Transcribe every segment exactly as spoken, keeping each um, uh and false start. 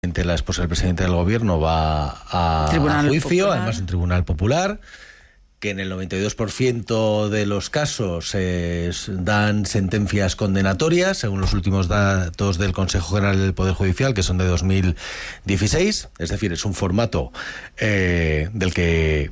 La esposa del presidente del gobierno va a, a juicio, popular. Además un tribunal popular, que en el noventa y dos por ciento de los casos eh, dan sentencias condenatorias, según los últimos datos del Consejo General del Poder Judicial, que son de dos mil dieciséis. Es decir, es un formato eh, del que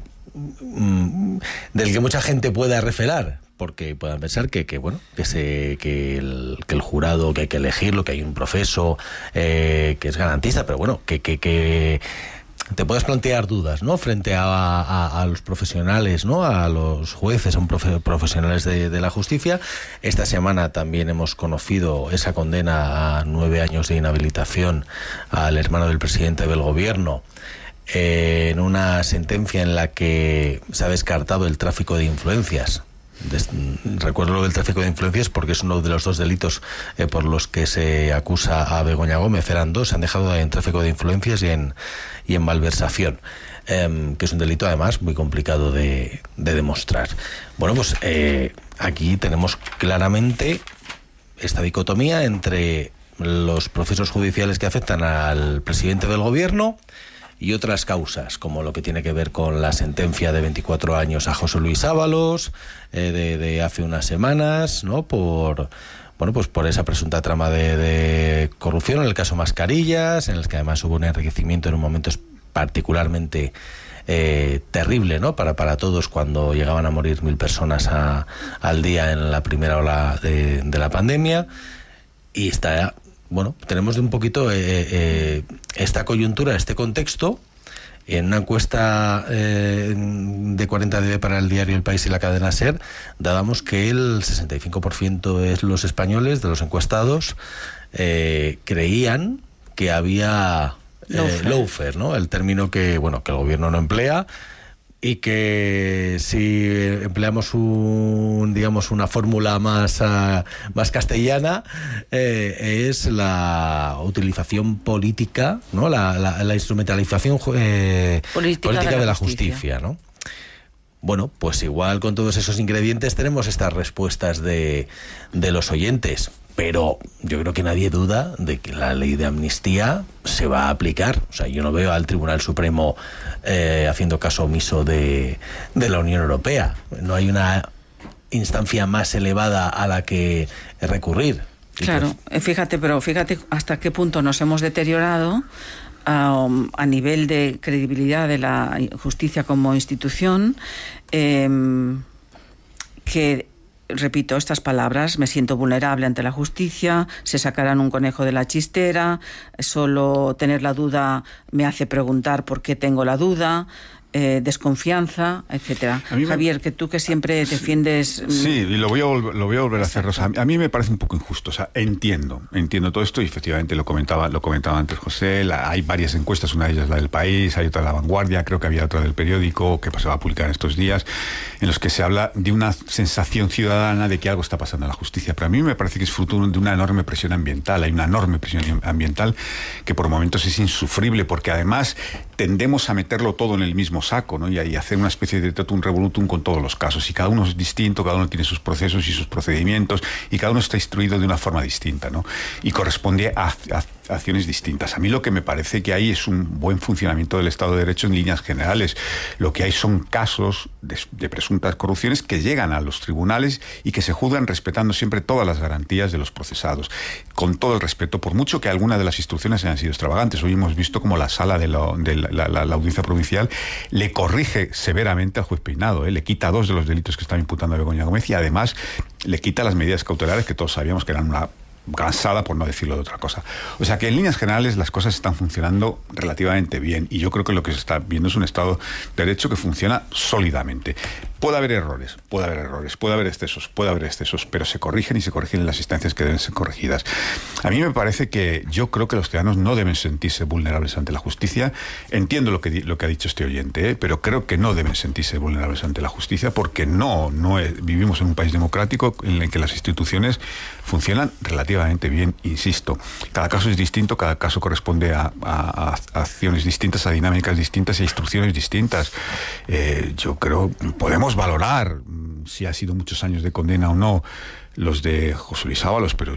mm, del que mucha gente pueda refelar, porque puedan pensar que, que bueno, que se que el, que el jurado, que hay que elegirlo, que hay un proceso eh, que es garantista, pero bueno, que, que, que te puedes plantear dudas, ¿no? Frente a, a, a los profesionales, ¿no? A los jueces, a un profe, profesionales de, de la justicia. Esta semana también hemos conocido esa condena a nueve años de inhabilitación al hermano del presidente del gobierno, eh, en una sentencia en la que se ha descartado el tráfico de influencias. Des, recuerdo lo del tráfico de influencias porque es uno de los dos delitos eh, por los que se acusa a Begoña Gómez. Eran dos, se han dejado en tráfico de influencias y en, y en malversación, eh, que es un delito además muy complicado de, de demostrar. Bueno, pues eh, aquí tenemos claramente esta dicotomía entre los procesos judiciales que afectan al presidente del gobierno y otras causas, como lo que tiene que ver con la sentencia de veinticuatro años a José Luis Ábalos, eh, de, de hace unas semanas, ¿no? Por, bueno, pues por esa presunta trama de, de corrupción en el caso Mascarillas, en el que además hubo un enriquecimiento en un momento particularmente eh, terrible, ¿no? Para, para todos, cuando llegaban a morir mil personas a, al día en la primera ola de, de la pandemia. Y está... Bueno, tenemos de un poquito eh, eh, esta coyuntura, este contexto. En una encuesta eh, de cuarenta D para el diario El País y la cadena SER, dábamos que el sesenta y cinco por ciento de los españoles, de los encuestados, eh, creían que había eh, lawfare, ¿no? El término que, bueno, que el gobierno no emplea, y que si empleamos un, digamos, una fórmula más, uh, más castellana, eh, es la utilización política, ¿no? La, la, la instrumentalización eh, política, política de la, de la justicia, justicia, ¿no? Bueno, pues igual con todos esos ingredientes tenemos estas respuestas de, de los oyentes. Pero yo creo que nadie duda de que la ley de amnistía se va a aplicar. O sea, yo no veo al Tribunal Supremo eh, haciendo caso omiso de, de la Unión Europea. No hay una instancia más elevada a la que recurrir. Claro, fíjate, pero fíjate hasta qué punto nos hemos deteriorado um, a nivel de credibilidad de la justicia como institución, eh, que... Repito estas palabras: me siento vulnerable ante la justicia, se sacarán un conejo de la chistera, solo tener la duda me hace preguntar por qué tengo la duda, eh, desconfianza, etcétera. Me... Javier, que tú que siempre defiendes... Sí, y lo voy a volver, lo voy a, volver a hacer, Rosa. A mí me parece un poco injusto. O sea, entiendo, entiendo todo esto y efectivamente lo comentaba, lo comentaba antes José. La, hay varias encuestas, una de ellas la del País, hay otra de La Vanguardia, creo que había otra del Periódico que pasaba a publicar en estos días, en los que se habla de una sensación ciudadana de que algo está pasando en la justicia. Pero a mí me parece que es fruto de una enorme presión ambiental. Hay una enorme presión ambiental que por momentos es insufrible, porque además tendemos a meterlo todo en el mismo saco, ¿no? Y, y hacer una especie de totum revolutum con todos los casos. Y cada uno es distinto, cada uno tiene sus procesos y sus procedimientos, y cada uno está instruido de una forma distinta, ¿no? Y corresponde a, a acciones distintas. A mí lo que me parece que hay es un buen funcionamiento del Estado de Derecho en líneas generales. Lo que hay son casos de, de presuntas corrupciones que llegan a los tribunales y que se juzgan respetando siempre todas las garantías de los procesados, con todo el respeto, por mucho que algunas de las instrucciones hayan sido extravagantes. Hoy hemos visto como la sala de, lo, de la, la, la, la audiencia provincial le corrige severamente al juez Peinado, ¿eh? Le quita dos de los delitos que estaba imputando a Begoña Gómez y además le quita las medidas cautelares que todos sabíamos que eran una cansada, por no decirlo de otra cosa. O sea que en líneas generales las cosas están funcionando relativamente bien y yo creo que lo que se está viendo es un Estado de Derecho que funciona sólidamente. Puede haber errores, puede haber errores, puede haber excesos, puede haber excesos, pero se corrigen y se corrigen en las instancias que deben ser corregidas. A mí me parece que yo creo que los ciudadanos no deben sentirse vulnerables ante la justicia. Entiendo lo que, lo que ha dicho este oyente, ¿eh? Pero creo que no deben sentirse vulnerables ante la justicia porque no, no es, vivimos en un país democrático en el que las instituciones funcionan relativamente bien, insisto. Cada caso es distinto, cada caso corresponde a, a, a acciones distintas, a dinámicas distintas y a instrucciones distintas. Eh, yo creo, podemos valorar si ha sido muchos años de condena o no los de José Luis Ábalos, pero yo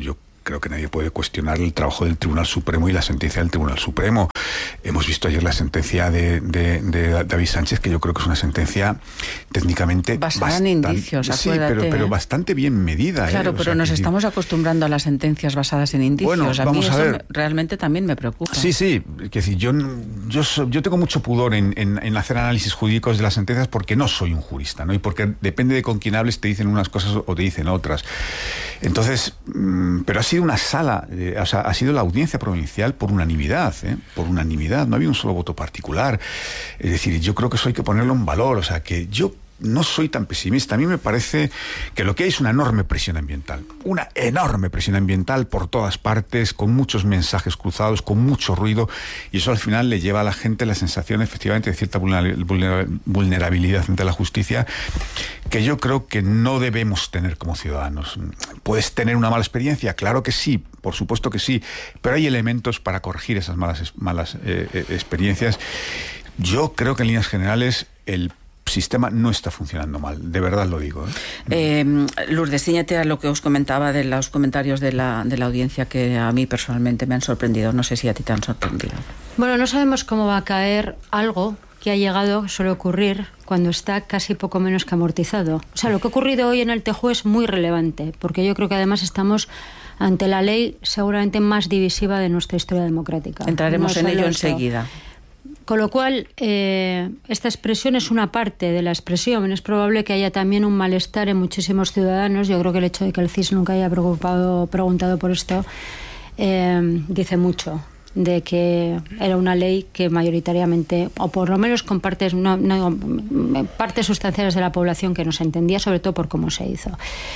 creo que nadie puede cuestionar el trabajo del Tribunal Supremo y la sentencia del Tribunal Supremo. Hemos visto ayer la sentencia de, de, de David Sánchez, que yo creo que es una sentencia técnicamente basada en indicios, acuérdate. Sí, pero, pero bastante bien medida. Claro, ¿eh? pero sea, nos que, estamos acostumbrando a las sentencias basadas en indicios. Bueno, a vamos mí a eso ver. Me, realmente también me preocupa. Sí, sí. Es decir, yo, yo, yo tengo mucho pudor en, en, en hacer análisis jurídicos de las sentencias porque no soy un jurista, ¿no? Y porque depende de con quién hables te dicen unas cosas o te dicen otras. Entonces, pero ha sido una sala, eh, o sea, ha sido la audiencia provincial por unanimidad, ¿eh? Por unanimidad, no había un solo voto particular. Es decir, yo creo que eso hay que ponerlo en valor, o sea, que yo no soy tan pesimista. A mí me parece que lo que hay es una enorme presión ambiental, una enorme presión ambiental por todas partes, con muchos mensajes cruzados, con mucho ruido, y eso al final le lleva a la gente la sensación efectivamente de cierta vulnerabilidad ante la justicia, que yo creo que no debemos tener como ciudadanos. ¿Puedes tener una mala experiencia? Claro que sí, por supuesto que sí, pero hay elementos para corregir esas malas, malas eh, eh, experiencias. Yo creo que en líneas generales el sistema no está funcionando mal, de verdad lo digo. ¿eh? Eh, Lourdes, ciñete a lo que os comentaba de los comentarios de la, de la audiencia, que a mí personalmente me han sorprendido. No sé si a ti te han sorprendido. Bueno, no sabemos cómo va a caer algo que ha llegado, suele ocurrir, cuando está casi poco menos que amortizado. O sea, lo que ha ocurrido hoy en el T J U es muy relevante, porque yo creo que además estamos ante la ley seguramente más divisiva de nuestra historia democrática. Entraremos no en ello eso. enseguida. Con lo cual, eh, esta expresión es una parte de la expresión. Es probable que haya también un malestar en muchísimos ciudadanos. Yo creo que el hecho de que el C I S nunca haya preocupado, preguntado por esto eh, dice mucho de que era una ley que mayoritariamente, o por lo menos con partes, no, no, partes sustanciales de la población que no se entendía, sobre todo por cómo se hizo.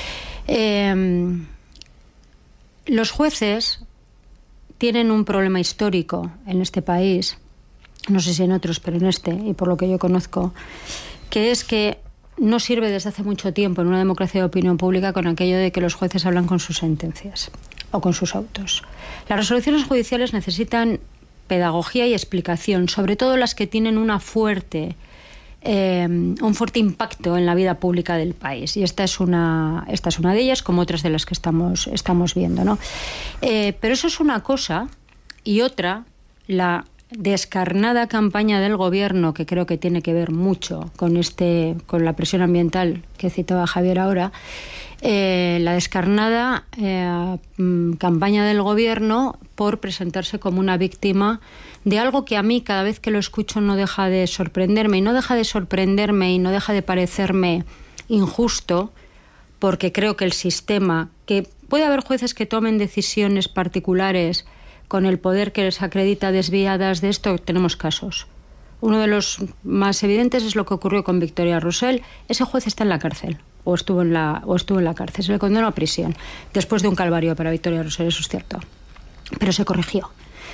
Eh, los jueces tienen un problema histórico en este país, no sé si en otros, pero en este, y por lo que yo conozco, que es que no sirve desde hace mucho tiempo en una democracia de opinión pública con aquello de que los jueces hablan con sus sentencias o con sus autos. Las resoluciones judiciales necesitan pedagogía y explicación, sobre todo las que tienen una fuerte, eh, un fuerte impacto en la vida pública del país. Y esta es una, esta es una de ellas, como otras de las que estamos, estamos viendo, ¿no? Eh, pero eso es una cosa, y otra, la descarnada campaña del gobierno, que creo que tiene que ver mucho con este, con la presión ambiental que citaba Javier ahora, eh, la descarnada eh, campaña del gobierno por presentarse como una víctima de algo que a mí cada vez que lo escucho no deja de sorprenderme, y no deja de sorprenderme y no deja de parecerme injusto, porque creo que el sistema, que puede haber jueces que tomen decisiones particulares con el poder que les acredita desviadas de esto, tenemos casos. Uno de los más evidentes es lo que ocurrió con Victoria Rosell. Ese juez está en la cárcel, o estuvo en la, o estuvo en la cárcel, se le condenó a prisión, después de un calvario para Victoria Rosell, eso es cierto. Pero se corrigió.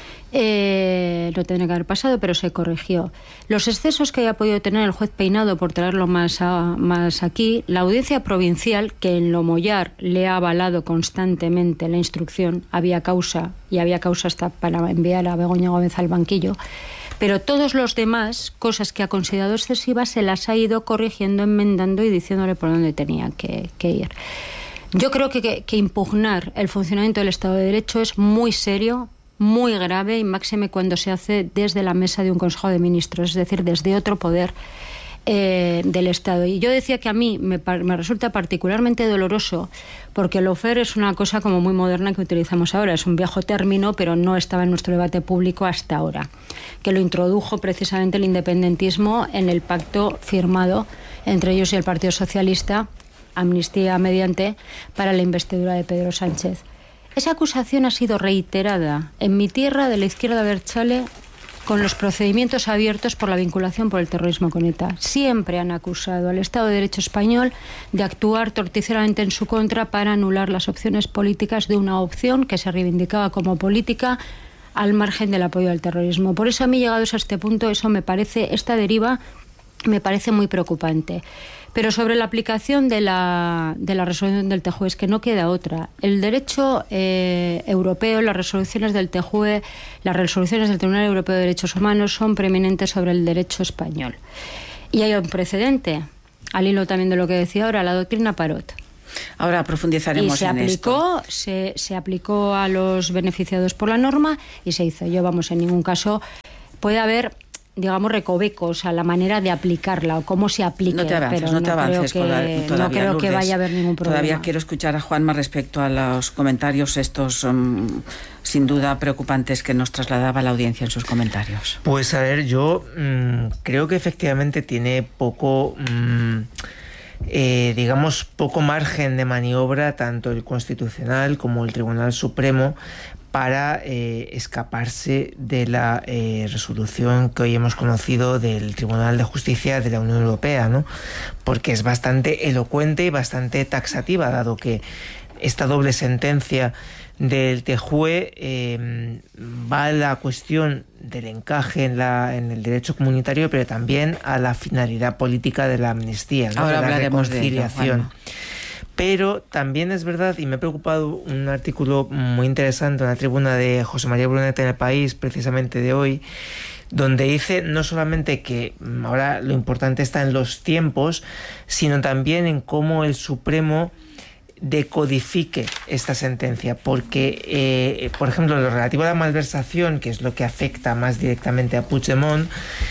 Eh, no tendría que haber pasado, pero se corrigió. Los excesos que haya podido tener el juez Peinado, por traerlo más, a, más aquí, la audiencia provincial, que en Lomollar le ha avalado constantemente la instrucción, había causa, y había causa hasta para enviar a Begoña Gómez al banquillo, pero todos los demás, cosas que ha considerado excesivas, se las ha ido corrigiendo, enmendando y diciéndole por dónde tenía que, que ir. Yo creo que, que, que impugnar el funcionamiento del Estado de Derecho es muy serio, muy grave, y máxime cuando se hace desde la mesa de un Consejo de Ministros, es decir, desde otro poder eh, del Estado. Y yo decía que a mí me, me resulta particularmente doloroso, porque el lawfare es una cosa como muy moderna que utilizamos ahora, es un viejo término, pero no estaba en nuestro debate público hasta ahora, que lo introdujo precisamente el independentismo en el pacto firmado entre ellos y el Partido Socialista, amnistía mediante, para la investidura de Pedro Sánchez. Esa acusación ha sido reiterada en mi tierra de la izquierda abertzale con los procedimientos abiertos por la vinculación por el terrorismo con ETA. Siempre han acusado al Estado de Derecho español de actuar torticeramente en su contra para anular las opciones políticas de una opción que se reivindicaba como política al margen del apoyo al terrorismo. Por eso a mí, llegados a este punto, eso me parece, esta deriva me parece muy preocupante. Pero sobre la aplicación de la, de la resolución del T J U E es que no queda otra. El derecho eh, europeo, las resoluciones del T J U E, las resoluciones del Tribunal Europeo de Derechos Humanos son preeminentes sobre el derecho español. Y hay un precedente, al hilo también de lo que decía ahora, la doctrina Parot. Ahora profundizaremos y se en aplicó, esto. Se, se aplicó a los beneficiados por la norma y se hizo. Yo, vamos, en ningún caso puede haber, digamos, recovecos a la manera de aplicarla o cómo se aplique. No te avances, pero no no te avances. Creo que, la, todavía, no creo Lourdes, que vaya a haber ningún problema. Todavía quiero escuchar a Juanma respecto a los comentarios estos, um, sin duda, preocupantes que nos trasladaba la audiencia en sus comentarios. Pues a ver, yo mmm, creo que efectivamente tiene poco... Mmm, Eh, digamos, poco margen de maniobra tanto el Constitucional como el Tribunal Supremo para eh, escaparse de la eh, resolución que hoy hemos conocido del Tribunal de Justicia de la Unión Europea, ¿no? Porque es bastante elocuente y bastante taxativa, dado que esta doble sentencia del T J U E eh, va a la cuestión del encaje en, la, en el derecho comunitario, pero también a la finalidad política de la amnistía, ¿no? Ahora de la hablaremos reconciliación. De ello, pero también es verdad, y me ha preocupado un artículo muy interesante en la tribuna de José María Brunete en El País, precisamente de hoy, donde dice no solamente que ahora lo importante está en los tiempos, sino también en cómo el Supremo decodifique esta sentencia, porque, eh, por ejemplo, lo relativo a la malversación, que es lo que afecta más directamente a Puigdemont,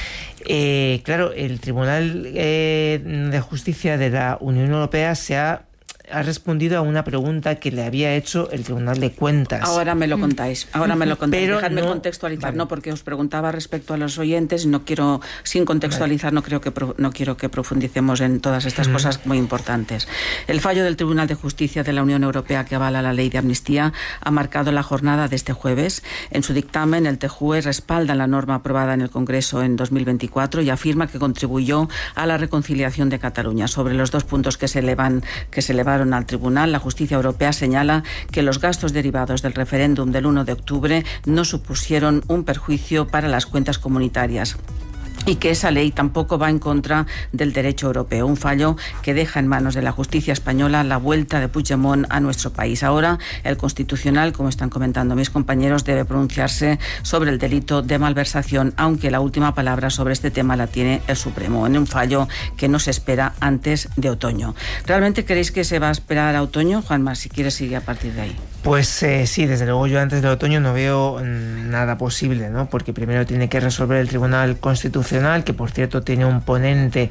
eh, claro, el Tribunal eh, de Justicia de la Unión Europea se ha ha respondido a una pregunta que le había hecho el Tribunal de Cuentas. Ahora me lo contáis, ahora me lo contáis. Pero Dejadme no, contextualizar, vale. no, porque os preguntaba respecto a los oyentes, no quiero, sin contextualizar, vale. no creo que no quiero que profundicemos en todas estas uh-huh. cosas muy importantes. El fallo del Tribunal de Justicia de la Unión Europea que avala la ley de amnistía ha marcado la jornada de este jueves. En su dictamen, el T J U E respalda la norma aprobada en el Congreso en dos mil veinticuatro y afirma que contribuyó a la reconciliación de Cataluña. Sobre los dos puntos que se elevan, que se elevaron al Tribunal, la Justicia Europea señala que los gastos derivados del referéndum del uno de octubre no supusieron un perjuicio para las cuentas comunitarias y que esa ley tampoco va en contra del derecho europeo, un fallo que deja en manos de la justicia española la vuelta de Puigdemont a nuestro país. Ahora, el Constitucional, como están comentando mis compañeros, debe pronunciarse sobre el delito de malversación, aunque la última palabra sobre este tema la tiene el Supremo, en un fallo que no se espera antes de otoño. ¿Realmente creéis que se va a esperar a otoño? Juanma, si quieres, sigue a partir de ahí. Pues eh, sí, desde luego yo antes del otoño no veo nada posible, ¿no? Porque primero tiene que resolver el Tribunal Constitucional, que por cierto tiene un ponente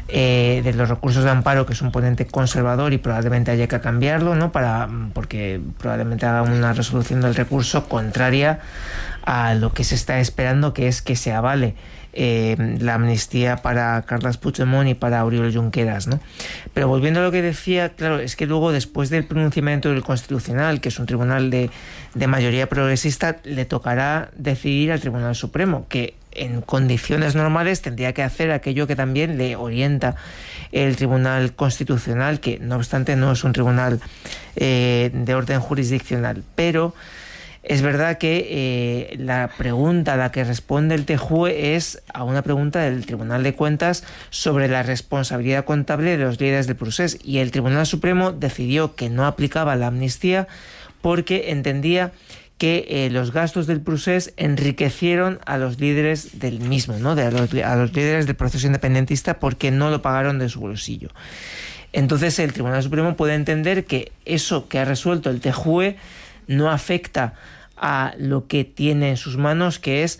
eh, de los recursos de amparo que es un ponente conservador y probablemente haya que cambiarlo, ¿no? Para, porque probablemente haga una resolución del recurso contraria a lo que se está esperando, que es que se avale Eh, la amnistía para Carles Puigdemont y para Oriol Junqueras, ¿no? Pero volviendo a lo que decía, claro, es que luego después del pronunciamiento del Constitucional, que es un tribunal de, de mayoría progresista, le tocará decidir al Tribunal Supremo, que en condiciones normales tendría que hacer aquello que también le orienta el Tribunal Constitucional, que no obstante no es un tribunal eh, de orden jurisdiccional, pero es verdad que eh, la pregunta a la que responde el T J U E es a una pregunta del Tribunal de Cuentas sobre la responsabilidad contable de los líderes del procés, y el Tribunal Supremo decidió que no aplicaba la amnistía porque entendía que eh, los gastos del procés enriquecieron a los líderes del mismo, ¿no? de a, los, a los líderes del proceso independentista, porque no lo pagaron de su bolsillo. Entonces el Tribunal Supremo puede entender que eso que ha resuelto el T J U E no afecta a lo que tiene en sus manos, que es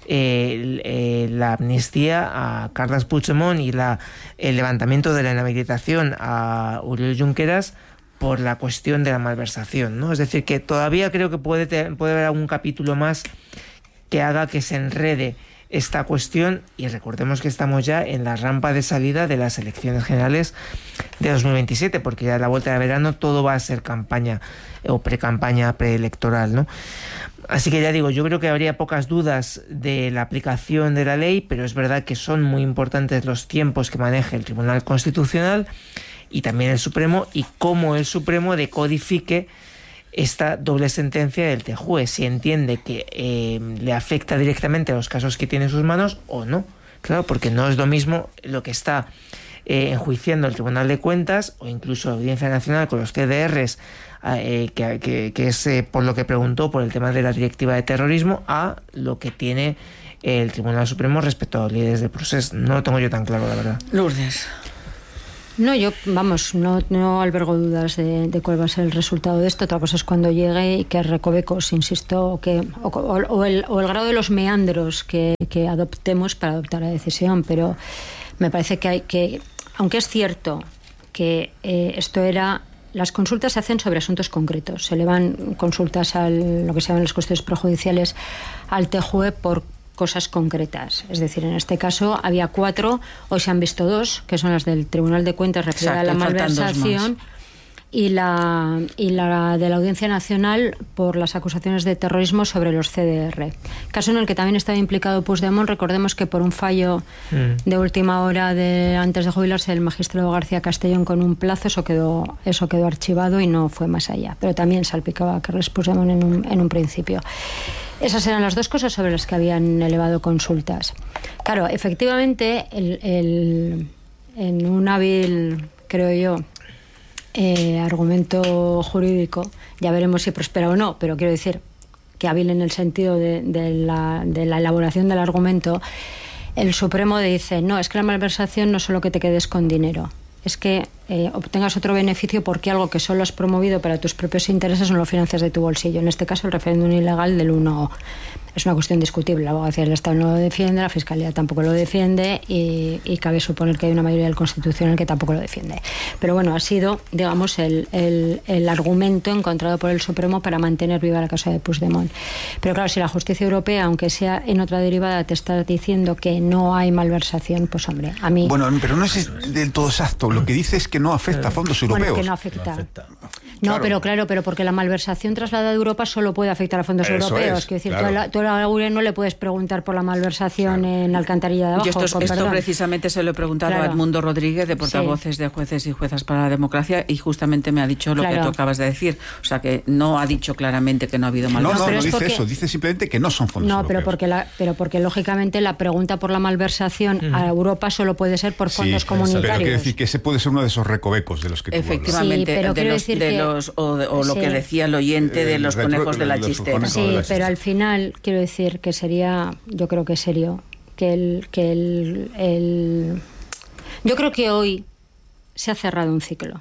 eh, eh, la amnistía a Carles Puigdemont y la, el levantamiento de la inhabilitación a Oriol Junqueras por la cuestión de la malversación, ¿no? Es decir, que todavía creo que puede, te, puede haber algún capítulo más que haga que se enrede esta cuestión, y recordemos que estamos ya en la rampa de salida de las elecciones generales de dos mil veintisiete, porque ya a la vuelta de verano todo va a ser campaña o pre-campaña preelectoral, ¿no? Así que ya digo, yo creo que habría pocas dudas de la aplicación de la ley, pero es verdad que son muy importantes los tiempos que maneje el Tribunal Constitucional y también el Supremo, y cómo el Supremo decodifique esta doble sentencia del T J U E, si entiende que eh, le afecta directamente a los casos que tiene en sus manos o no. Claro, porque no es lo mismo lo que está eh, enjuiciando el Tribunal de Cuentas o incluso la Audiencia Nacional con los T D Rs, eh, que, que, que es eh, por lo que preguntó por el tema de la directiva de terrorismo, a lo que tiene el Tribunal Supremo respecto a los líderes del proceso. No lo tengo yo tan claro, la verdad. Lourdes. No, yo, vamos, no, no albergo dudas de, de cuál va a ser el resultado de esto. Otra cosa es cuando llegue y que recovecos, insisto, que, o, o, o, el, o el grado de los meandros que, que adoptemos para adoptar la decisión. Pero me parece que hay que, aunque es cierto que eh, esto era... Las consultas se hacen sobre asuntos concretos. Se elevan consultas a lo que se llaman las cuestiones prejudiciales al T J U E por cosas concretas. Es decir, en este caso había cuatro, hoy se han visto dos, que son las del Tribunal de Cuentas referida a la malversación y la, y la de la Audiencia Nacional por las acusaciones de terrorismo sobre los C D R. Caso en el que también estaba implicado Puigdemont. Recordemos que por un fallo mm. de última hora de antes de jubilarse el magistrado García Castellón con un plazo, eso quedó, eso quedó archivado y no fue más allá. Pero también salpicaba a Carles Puigdemont en un, en un principio. Esas eran las dos cosas sobre las que habían elevado consultas. Claro, efectivamente, el, el, en un hábil, creo yo, eh, argumento jurídico, ya veremos si prospera o no, pero quiero decir que hábil en el sentido de, de, la, de la elaboración del argumento, el Supremo dice, no, es que la malversación no es solo que te quedes con dinero, es que eh, obtengas otro beneficio porque algo que solo has promovido para tus propios intereses no lo financias de tu bolsillo. En este caso, el referéndum ilegal del uno es una cuestión discutible. La abogacía del Estado no lo defiende, la Fiscalía tampoco lo defiende y, y cabe suponer que hay una mayoría del Constitucional que tampoco lo defiende. Pero bueno, ha sido, digamos, el, el, el argumento encontrado por el Supremo para mantener viva la causa de Puigdemont. Pero claro, si la justicia europea, aunque sea en otra derivada, te está diciendo que no hay malversación, pues hombre, a mí... Bueno, pero no es del todo exacto. Lo que dice es que no afecta a fondos europeos. Bueno, que no afecta. No, afecta. no claro. pero claro, pero porque la malversación trasladada de Europa solo puede afectar a fondos Eso europeos. Es, Quiero decir, claro. tú a la U R no le puedes preguntar por la malversación claro. en Alcantarilla de Abajo. Y esto, esto perdón. precisamente se lo he preguntado claro. a Edmundo Rodríguez, de portavoces sí. de Jueces y Juezas para la Democracia, y justamente me ha dicho lo claro. que tú acabas de decir. O sea, que no ha dicho claramente que no ha habido malversación. No, no, no dice porque, eso. Dice simplemente que no son fondos no, europeos. No, pero porque, la, pero porque lógicamente la pregunta por la malversación uh-huh. a Europa solo puede ser por fondos sí, comunitarios. Pero quiero decir que ese puede ser uno de esos recovecos de los que tú Efectivamente, sí, pero de los, de que, los o, o lo sí. que decía el oyente de los retro, conejos de la chistera. Sí, la pero al final quiero decir que sería, yo creo que es serio, que el, que el, el yo creo que hoy se ha cerrado un ciclo.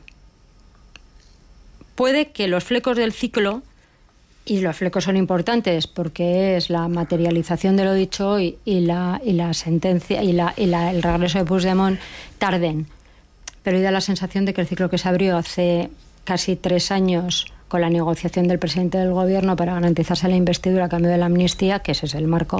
Puede que los flecos del ciclo, y los flecos son importantes porque es la materialización de lo dicho hoy y la, y la sentencia y, la, y la, el regreso de Puigdemont tarden, pero hoy da la sensación de que el ciclo que se abrió hace casi tres años con la negociación del presidente del gobierno para garantizarse la investidura a cambio de la amnistía, que ese es el marco,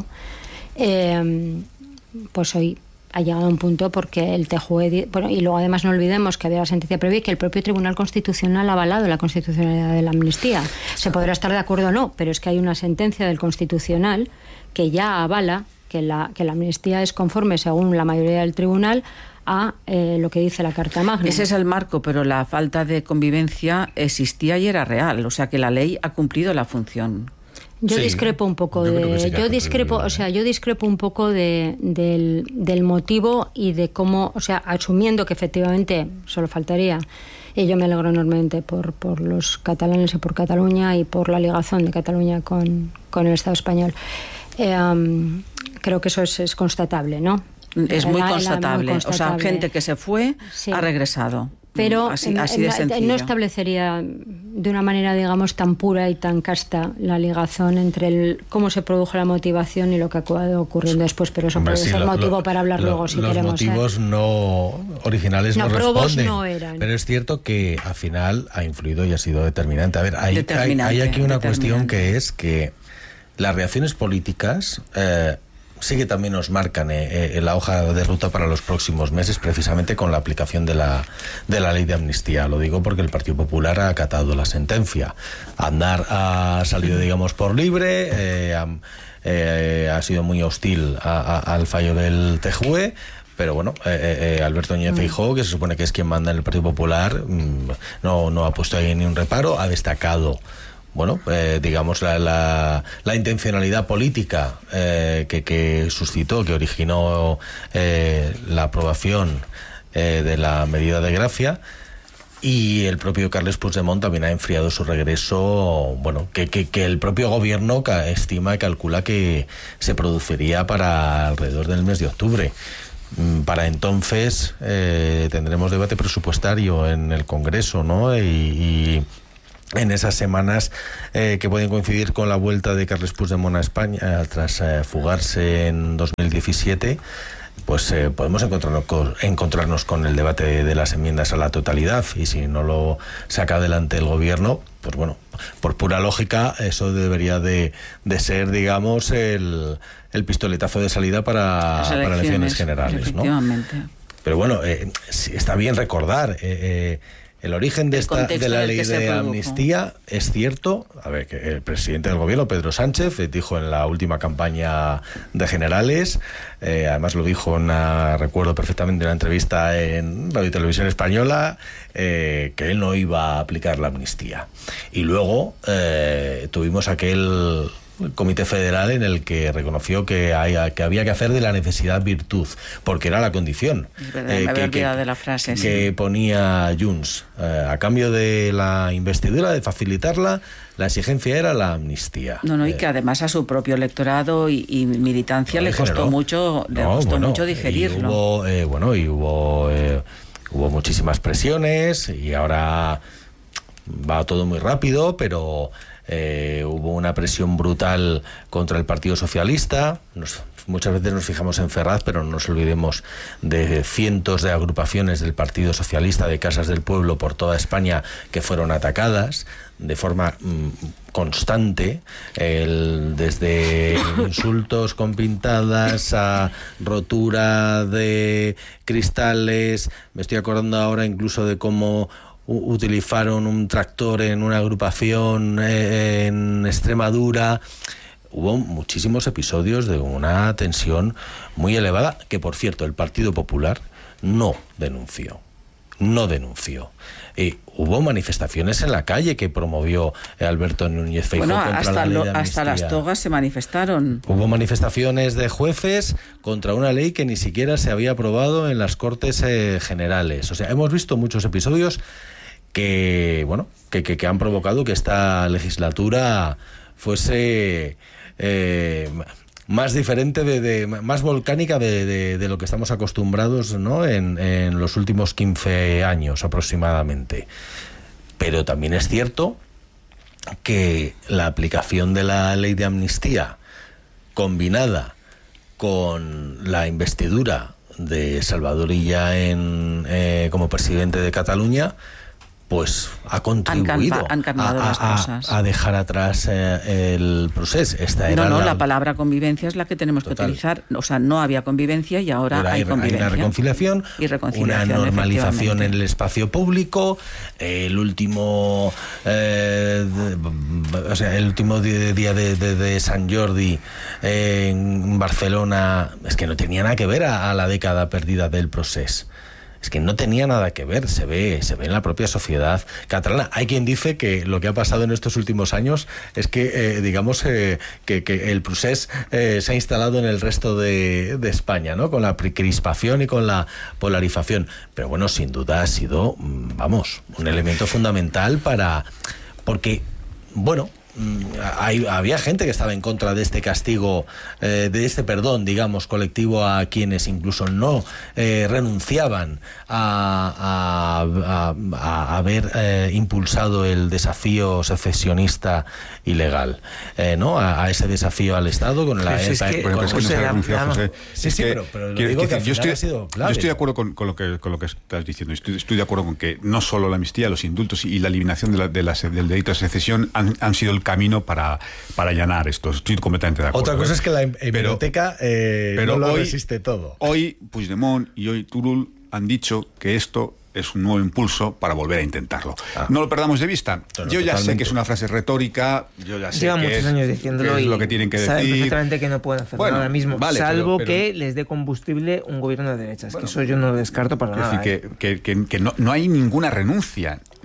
eh, pues hoy ha llegado a un punto porque el T J U E, bueno, y luego además no olvidemos que había la sentencia previa y que el propio Tribunal Constitucional ha avalado la constitucionalidad de la amnistía. Se podrá estar de acuerdo o no, pero es que hay una sentencia del Constitucional que ya avala que la, que la amnistía es conforme, según la mayoría del tribunal, a eh, lo que dice la Carta Magna. Ese es el marco, pero la falta de convivencia existía y era real, o sea que la ley ha cumplido la función. Yo sí, discrepo un poco yo de sí yo discrepo, o sea, yo discrepo un poco de del, del motivo y de cómo, o sea, asumiendo que efectivamente solo faltaría, y yo me alegro enormemente por por los catalanes y por Cataluña y por la ligación de Cataluña con, con el Estado español. Eh, um, creo que eso es, es constatable, ¿no? Es muy, la, constatable. muy constatable. O sea, gente que se fue sí. ha regresado. Pero así, así de sencillo. No establecería de una manera, digamos, tan pura y tan casta la ligación entre el cómo se produjo la motivación y lo que ha acabado ocurriendo después. Pero eso Hombre, puede sí, ser lo, motivo lo, para hablar lo, luego, si los queremos. Los motivos ¿eh? no originales no, no responden. No eran. Pero es cierto que al final ha influido y ha sido determinante. A ver, hay, hay, hay aquí una cuestión que es que las reacciones políticas... Eh, sí que también nos marcan eh, eh, la hoja de ruta para los próximos meses, precisamente con la aplicación de la, de la ley de amnistía. Lo digo porque el Partido Popular ha acatado la sentencia. Aznar ha salido, digamos, por libre, eh, ha, eh, ha sido muy hostil a, a, al fallo del T J U E, pero bueno, eh, eh, Alberto Núñez Feijóo, que se supone que es quien manda en el Partido Popular, mmm, no, no ha puesto ahí ni un reparo, ha destacado bueno, eh, digamos, la, la, la intencionalidad política eh, que, que suscitó, que originó eh, la aprobación eh, de la medida de gracia, y el propio Carles Puigdemont también ha enfriado su regreso, bueno, que, que, que el propio gobierno estima y calcula que se produciría para alrededor del mes de octubre. para entonces eh, tendremos debate presupuestario en el Congreso, ¿no? Y, y en esas semanas eh, que pueden coincidir con la vuelta de Carles Puigdemont a España eh, tras eh, fugarse en dos mil diecisiete, pues eh, podemos encontrarnos con, encontrarnos con el debate de, de las enmiendas a la totalidad, y si no lo saca adelante el gobierno, pues bueno, por pura lógica eso debería de, de ser, digamos, el, el pistoletazo de salida para, elecciones, para elecciones generales, efectivamente, ¿no? Pero bueno, eh, está bien recordar eh, eh, el origen de, esta, de la ley de amnistía. Es cierto, a ver, que el presidente del gobierno, Pedro Sánchez, dijo en la última campaña de generales, eh, además lo dijo en una, recuerdo perfectamente, en una entrevista en Radio y Televisión Española, eh, que él no iba a aplicar la amnistía. Y luego eh, tuvimos aquel Comité Federal en el que reconoció que, hay, que había que hacer de la necesidad virtud, porque era la condición eh, que, que, de la frase, que sí. ponía Junts. Eh, a cambio de la investidura, de facilitarla, la exigencia era la amnistía. No, no, y eh, que además a su propio electorado y, y militancia no, le costó generó. mucho, le no, costó bueno, mucho digerirlo. Y hubo, eh, bueno, y hubo, eh, hubo muchísimas presiones, y ahora va todo muy rápido, pero Eh, hubo una presión brutal contra el Partido Socialista. Nos, muchas veces nos fijamos en Ferraz, pero no nos olvidemos de cientos de agrupaciones del Partido Socialista, de casas del pueblo por toda España, que fueron atacadas de forma mmm, constante, el, desde insultos con pintadas a rotura de cristales. Me estoy acordando ahora incluso de cómo utilizaron un tractor en una agrupación eh, en Extremadura. Hubo muchísimos episodios de una tensión muy elevada, que por cierto el Partido Popular no denunció. No denunció. Y hubo manifestaciones en la calle que promovió Alberto Núñez Feijóo bueno, contra hasta la ley lo, de amnistía. Hasta las togas se manifestaron. Hubo manifestaciones de jueces contra una ley que ni siquiera se había aprobado en las Cortes eh, Generales. O sea, hemos visto muchos episodios que, bueno, que, que, que han provocado que esta legislatura fuese eh, más diferente, de, de más volcánica de, de, de lo que estamos acostumbrados, ¿no? en, en los últimos quince años aproximadamente. Pero también es cierto que la aplicación de la ley de amnistía, combinada con la investidura de Salvador Illa en, eh, como presidente de Cataluña, pues ha contribuido han calma, han a, las cosas. a, a dejar atrás eh, el procés. Esta era no, no, la, la palabra convivencia es la que tenemos total. que utilizar. O sea, no había convivencia y ahora hay, hay convivencia. Hay una reconciliación, y reconciliación una normalización en el espacio público. Eh, el último eh, de, o sea, el último día de, de, de Sant Jordi eh, en Barcelona, es que no tenía nada que ver a, a la década perdida del procés. Es que no tenía nada que ver, se ve, se ve en la propia sociedad catalana. Hay quien dice que lo que ha pasado en estos últimos años es que, eh, digamos, eh, que, que el procés eh, se ha instalado en el resto de, de España, ¿no? Con la crispación y con la polarización. Pero bueno, sin duda ha sido, vamos, un elemento fundamental para... Porque, bueno... Hay, había gente que estaba en contra de este castigo, eh, de este perdón, digamos, colectivo a quienes incluso no eh, renunciaban a, a, a, a haber eh, impulsado el desafío secesionista ilegal, eh, ¿no? A, a ese desafío al Estado con la... Sí, es que, bueno, es que no se ha renunciado, José. Sí, sí, pero, pero lo quiero, digo que decir, yo estoy, ha sido clave. Yo estoy de acuerdo con, con, lo que, con lo que estás diciendo. Estoy, estoy de acuerdo con que no solo la amnistía, los indultos y la eliminación de la, de la, del delito de secesión han, han sido el camino para, para allanar esto. Estoy completamente de acuerdo. Otra cosa ¿eh? es que la hemeroteca eh, pero no lo hoy, resiste todo. Hoy Puigdemont y hoy Turull han dicho que esto es un nuevo impulso para volver a intentarlo. Ah. No lo perdamos de vista. Bueno, yo ya totalmente. sé que es una frase retórica, yo ya sé Llevan que muchos es, años diciéndolo que es y lo que tienen que saben decir. perfectamente que no pueden hacer bueno, nada ahora mismo, vale, salvo pero, pero, que les dé combustible un gobierno de derechas, bueno, que eso yo no lo descarto para nada. Decir, ¿eh? que, que, que, que no, no hay ninguna renuncia.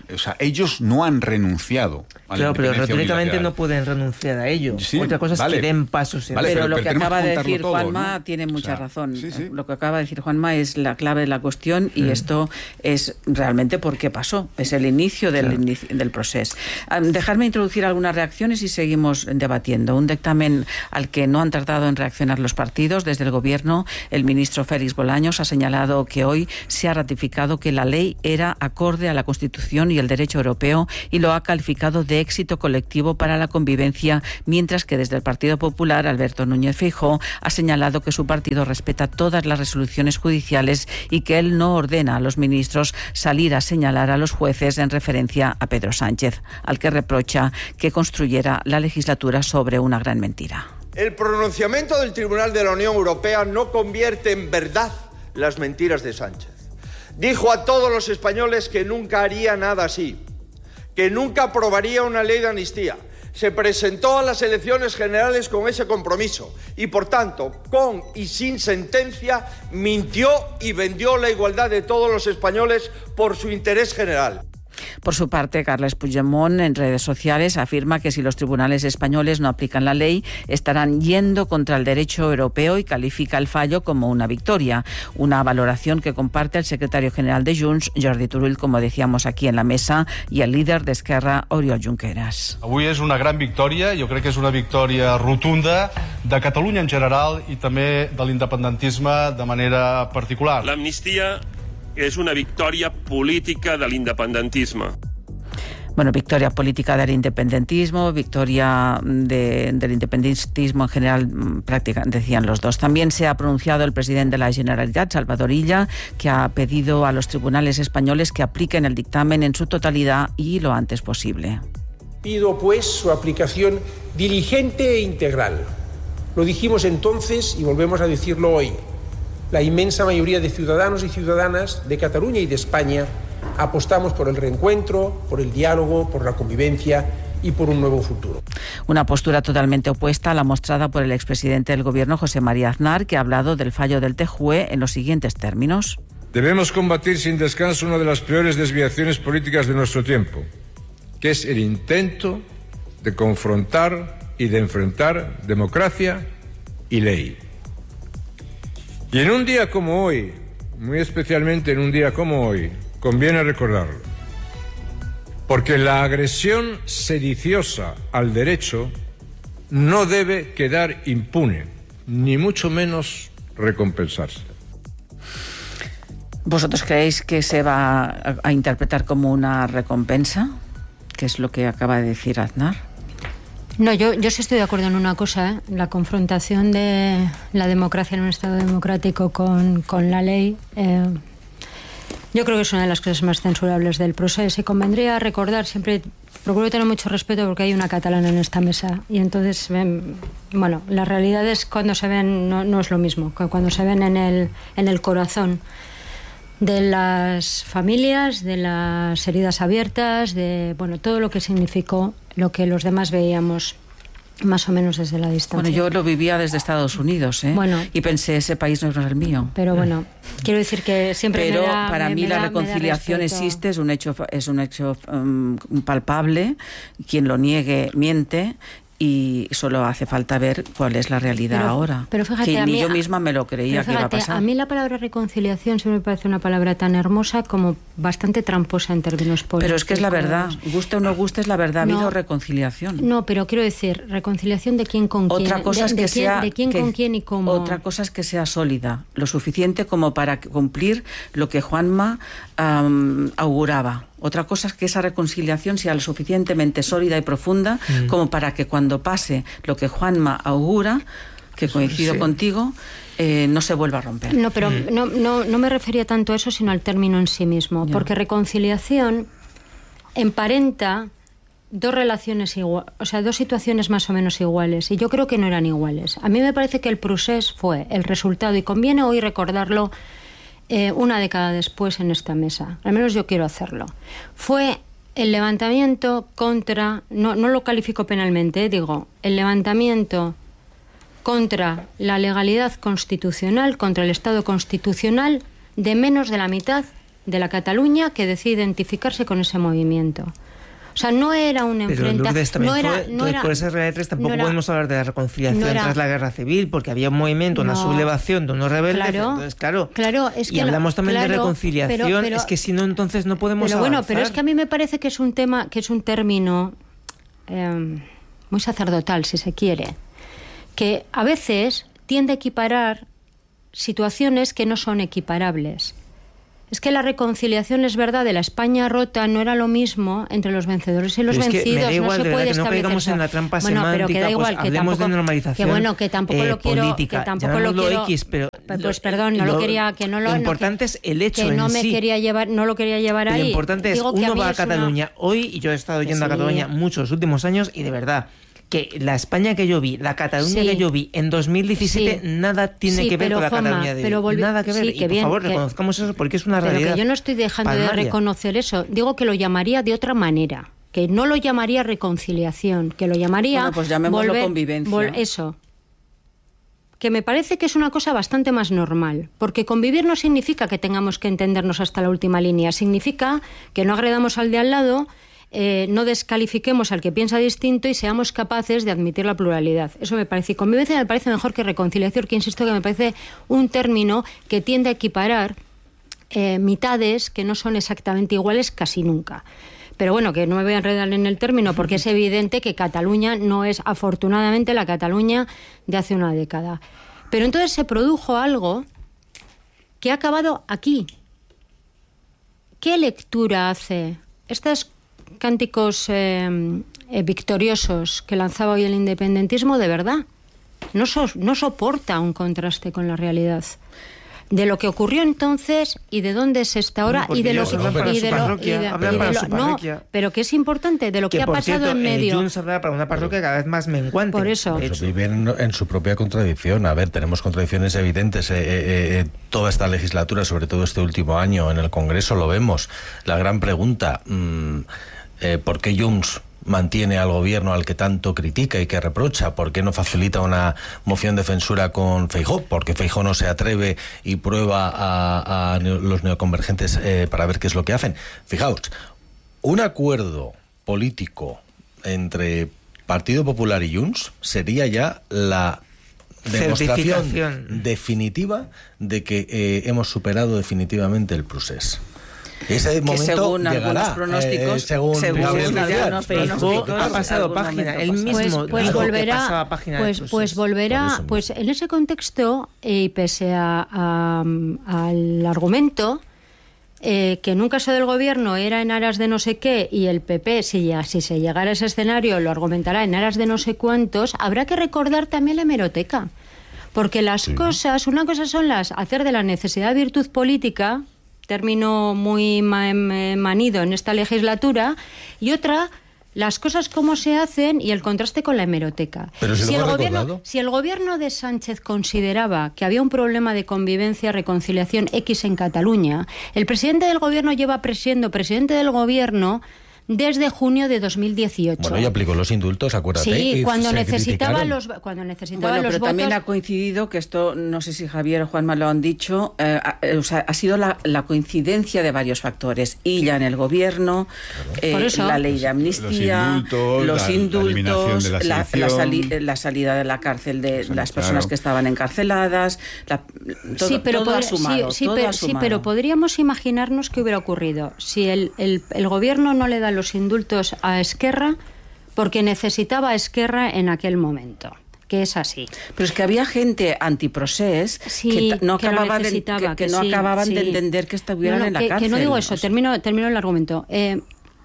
O sea, ellos no han renunciado a claro, la pero retóricamente unilateral. no pueden renunciar a ello. Sí, Otra cosa vale. es que den pasos en Vale, pero, pero- lo pero que tenemos acaba que de juntarlo decir todo, Juanma ¿no? tiene O mucha sea, razón. sí, sí. Lo que acaba de decir Juanma es la clave de la cuestión y mm. esto es realmente por qué pasó. Es el inicio del, claro. inicio, del proceso. Um, dejarme introducir algunas reacciones y seguimos debatiendo. Un dictamen al que no han tardado en reaccionar los partidos. Desde el Gobierno, el ministro Félix Bolaños ha señalado que hoy se ha ratificado que la ley era acorde a la Constitución y el derecho europeo y lo ha calificado de éxito colectivo para la convivencia, mientras que desde el Partido Popular, Alberto Núñez Feijóo ha señalado que su partido respeta todas las resoluciones judiciales y que él no ordena a los ministros salir a señalar a los jueces en referencia a Pedro Sánchez, al que reprocha que construyera la legislatura sobre una gran mentira. El pronunciamiento del Tribunal de la Unión Europea no convierte en verdad las mentiras de Sánchez. Dijo a todos los españoles que nunca haría nada así, que nunca aprobaría una ley de amnistía. Se presentó a las elecciones generales con ese compromiso y, por tanto, con y sin sentencia, mintió y vendió la igualdad de todos los españoles por su interés general. Por su parte, Carles Puigdemont en redes sociales afirma que si los tribunales españoles no aplican la ley, estarán yendo contra el derecho europeo y califica el fallo como una victoria. Una valoración que comparte el secretario general de Junts, Jordi Turull, como decíamos aquí en la mesa, y el líder d'Esquerra, Oriol Junqueras. Avui és una gran victòria, jo crec que és una victòria rotunda de Catalunya en general i també de l'independentisme de manera particular. L'amnistia és una victòria política de l'independentisme. Bueno, victoria política del independentismo, victoria de, del independentismo en general, prácticamente decían los dos. También se ha pronunciado el presidente de la Generalitat, Salvador Illa, que ha pedido a los tribunales españoles que apliquen el dictamen en su totalidad y lo antes posible. Pido, pues, su aplicación diligente e integral. Lo dijimos entonces y volvemos a decirlo hoy. La inmensa mayoría de ciudadanos y ciudadanas de Cataluña y de España apostamos por el reencuentro, por el diálogo, por la convivencia y por un nuevo futuro. Una postura totalmente opuesta a la mostrada por el expresidente del Gobierno, José María Aznar, que ha hablado del fallo del T J U E en los siguientes términos. Debemos combatir sin descanso una de las peores desviaciones políticas de nuestro tiempo, que es el intento de confrontar y de enfrentar democracia y ley. Y en un día como hoy, muy especialmente en un día como hoy, conviene recordarlo. Porque la agresión sediciosa al derecho no debe quedar impune, ni mucho menos recompensarse. ¿Vosotros creéis que se va a, a interpretar como una recompensa? ¿Qué es lo que acaba de decir Aznar? No, yo, yo sí estoy de acuerdo en una cosa, ¿eh? La confrontación de la democracia en un Estado democrático con, con la ley, eh, yo creo que es una de las cosas más censurables del proceso. Y convendría recordar, siempre procuro tener mucho respeto porque hay una catalana en esta mesa. Y entonces, ven, bueno, las realidades cuando se ven no, no es lo mismo, que cuando se ven en el, en el corazón de las familias, de las heridas abiertas, de bueno, todo lo que significó lo que los demás veíamos más o menos desde la distancia. Bueno, yo lo vivía desde Estados Unidos, ¿eh? Bueno, y pensé, ese país no es el mío. Pero bueno, quiero decir que siempre Pero me da, para me, mí me la da, reconciliación existe, es un hecho, es un hecho um, palpable. Quien lo niegue miente. Y solo hace falta ver cuál es la realidad pero, ahora. Pero fíjate, que a ni mí, yo misma me lo creía fíjate, que iba a pasar. A mí la palabra reconciliación siempre me parece una palabra tan hermosa como bastante tramposa en términos políticos. Pero es que es la verdad. Guste o no guste, es la verdad. Ha no, habido reconciliación. No, pero quiero decir, reconciliación de quién con quién. Otra cosa de, es que de sea... Quién, de quién que, con quién y cómo. Otra cosa es que sea sólida. Lo suficiente como para cumplir lo que Juanma um, auguraba. Otra cosa es que esa reconciliación sea lo suficientemente sólida y profunda mm. como para que cuando pase lo que Juanma augura, que coincido sí. contigo, eh, no se vuelva a romper. No, pero mm. no, no, no me refería tanto a eso, sino al término en sí mismo. Yeah. Porque reconciliación emparenta dos relaciones iguales, o sea, dos situaciones más o menos iguales. Y yo creo que no eran iguales. A mí me parece que el procés fue el resultado, y conviene hoy recordarlo Eh, una década después en esta mesa, al menos yo quiero hacerlo, fue el levantamiento contra, no, no lo califico penalmente, eh, digo, el levantamiento contra la legalidad constitucional, contra el Estado constitucional de menos de la mitad de la Cataluña que decide identificarse con ese movimiento. O sea, no era un enfrentamiento. No era, no era, por ese Real tres tampoco no era, podemos hablar de la reconciliación no era, tras la guerra civil, porque había un movimiento, una no, sublevación de unos rebeldes. Claro, entonces, claro, claro es que y hablamos también claro, de reconciliación. Pero, pero, es que si no, entonces no podemos pero avanzar. Bueno, pero es que a mí me parece que es un tema, que es un término eh, muy sacerdotal, si se quiere, que a veces tiende a equiparar situaciones que no son equiparables. Es que la reconciliación, es verdad, de la España rota no era lo mismo entre los vencedores y los pero es vencidos. Que me da igual, no se puede que establecer. No caigamos en la trampa bueno, semántica, pero que da igual, pues, que hablemos tampoco, de normalización que bueno, que tampoco eh, lo quiero, política, que tampoco lo quiero. X, pero pues lo, perdón, no lo, lo quería, que no lo. Lo importante no, es el hecho que no en me sí. quería llevar, no lo quería llevar pero ahí. Lo importante Digo es que uno a va a es Cataluña una... hoy y yo he estado yendo sí. a Cataluña muchos últimos años y de verdad. Que la España que yo vi, la Cataluña sí. que yo vi en dos mil diecisiete, sí. nada tiene sí, que ver con la Juanma, Cataluña de pero hoy. volvi... Nada que ver. Sí, y que por bien, favor, que... reconozcamos eso porque es una pero realidad. Que yo no estoy dejando palmaria. de reconocer eso. Digo que lo llamaría de otra manera. Que no lo llamaría reconciliación. Que lo llamaría... Bueno, pues llamémoslo volver... convivencia. Vol... Eso. Que me parece que es una cosa bastante más normal. Porque convivir no significa que tengamos que entendernos hasta la última línea. Significa que no agredamos al de al lado... Eh, no descalifiquemos al que piensa distinto y seamos capaces de admitir la pluralidad. Eso me parece. Y convivencia me parece mejor que reconciliación, que insisto que me parece un término que tiende a equiparar eh, mitades que no son exactamente iguales casi nunca. Pero bueno, que no me voy a enredar en el término porque es evidente que Cataluña no es afortunadamente la Cataluña de hace una década. Pero entonces se produjo algo que ha acabado aquí. ¿Qué lectura hace estas cánticos eh, eh, victoriosos que lanzaba hoy el independentismo? De verdad no, so, no soporta un contraste con la realidad de lo que ocurrió entonces y de dónde es esta hora y de lo que y de lo, y de, y de lo no, pero que es importante de lo que, que ha pasado cierto, en medio. Junts habla para una parroquia cada vez más menguante. Por eso. Pues viven en, en su propia contradicción. A ver, tenemos contradicciones evidentes. Eh, eh, eh, toda esta legislatura, sobre todo este último año en el Congreso, lo vemos. La gran pregunta, mmm, eh, ¿por qué Junts mantiene al gobierno al que tanto critica y que reprocha? ¿Por qué no facilita una moción de censura con Feijóo? Porque Feijóo no se atreve y prueba a, a los neoconvergentes eh, para ver qué es lo que hacen. Fijaos, un acuerdo político entre Partido Popular y Junts sería ya la demostración definitiva de que eh, hemos superado definitivamente el procés. Ese momento que según llegará, algunos pronósticos, eh, según, según algunos pronósticos, ha pasado página, él mismo pues, pues dijo volverá, que pasaba página pues, pues volverá, pues en ese contexto y pese a, a, al argumento eh, que en un caso del gobierno era en aras de no sé qué y el P P si, ya, si se llegara a ese escenario lo argumentará en aras de no sé cuántos, habrá que recordar también la hemeroteca, porque las sí. cosas, una cosa son las hacer de la necesidad virtud política, término muy manido en esta legislatura, y otra, las cosas como se hacen y el contraste con la hemeroteca. Pero si, si, el gobierno, si el gobierno de Sánchez consideraba que había un problema de convivencia, reconciliación X en Cataluña, el presidente del gobierno lleva siendo presidente del gobierno desde junio de dos mil dieciocho. Bueno, y aplicó los indultos, acuérdate. Sí, cuando necesitaba los cuando necesitaba bueno, los pero votos. También ha coincidido, que esto, no sé si Javier o Juanma lo han dicho, eh, eh, o sea, ha sido la, la coincidencia de varios factores. Illa en el gobierno, claro. eh, Por eso. la ley de amnistía, los indultos, los la, indultos la, la, la, sali la salida de la cárcel de sí, las personas claro. que estaban encarceladas, la, todo, sí, pero todo pod- ha sumado. Sí, sí, todo pero, ha sumado. sí, pero podríamos imaginarnos qué hubiera ocurrido si el, el, el gobierno no le da los indultos a Esquerra porque necesitaba a Esquerra en aquel momento, que es así. Pero es que había gente antiprocés sí, que no que acababa de, que, que, que que no sí, acababan sí. de entender que estuvieran no, no, en la que, cárcel. Que no digo eso, o sea. termino, termino el argumento. Eh,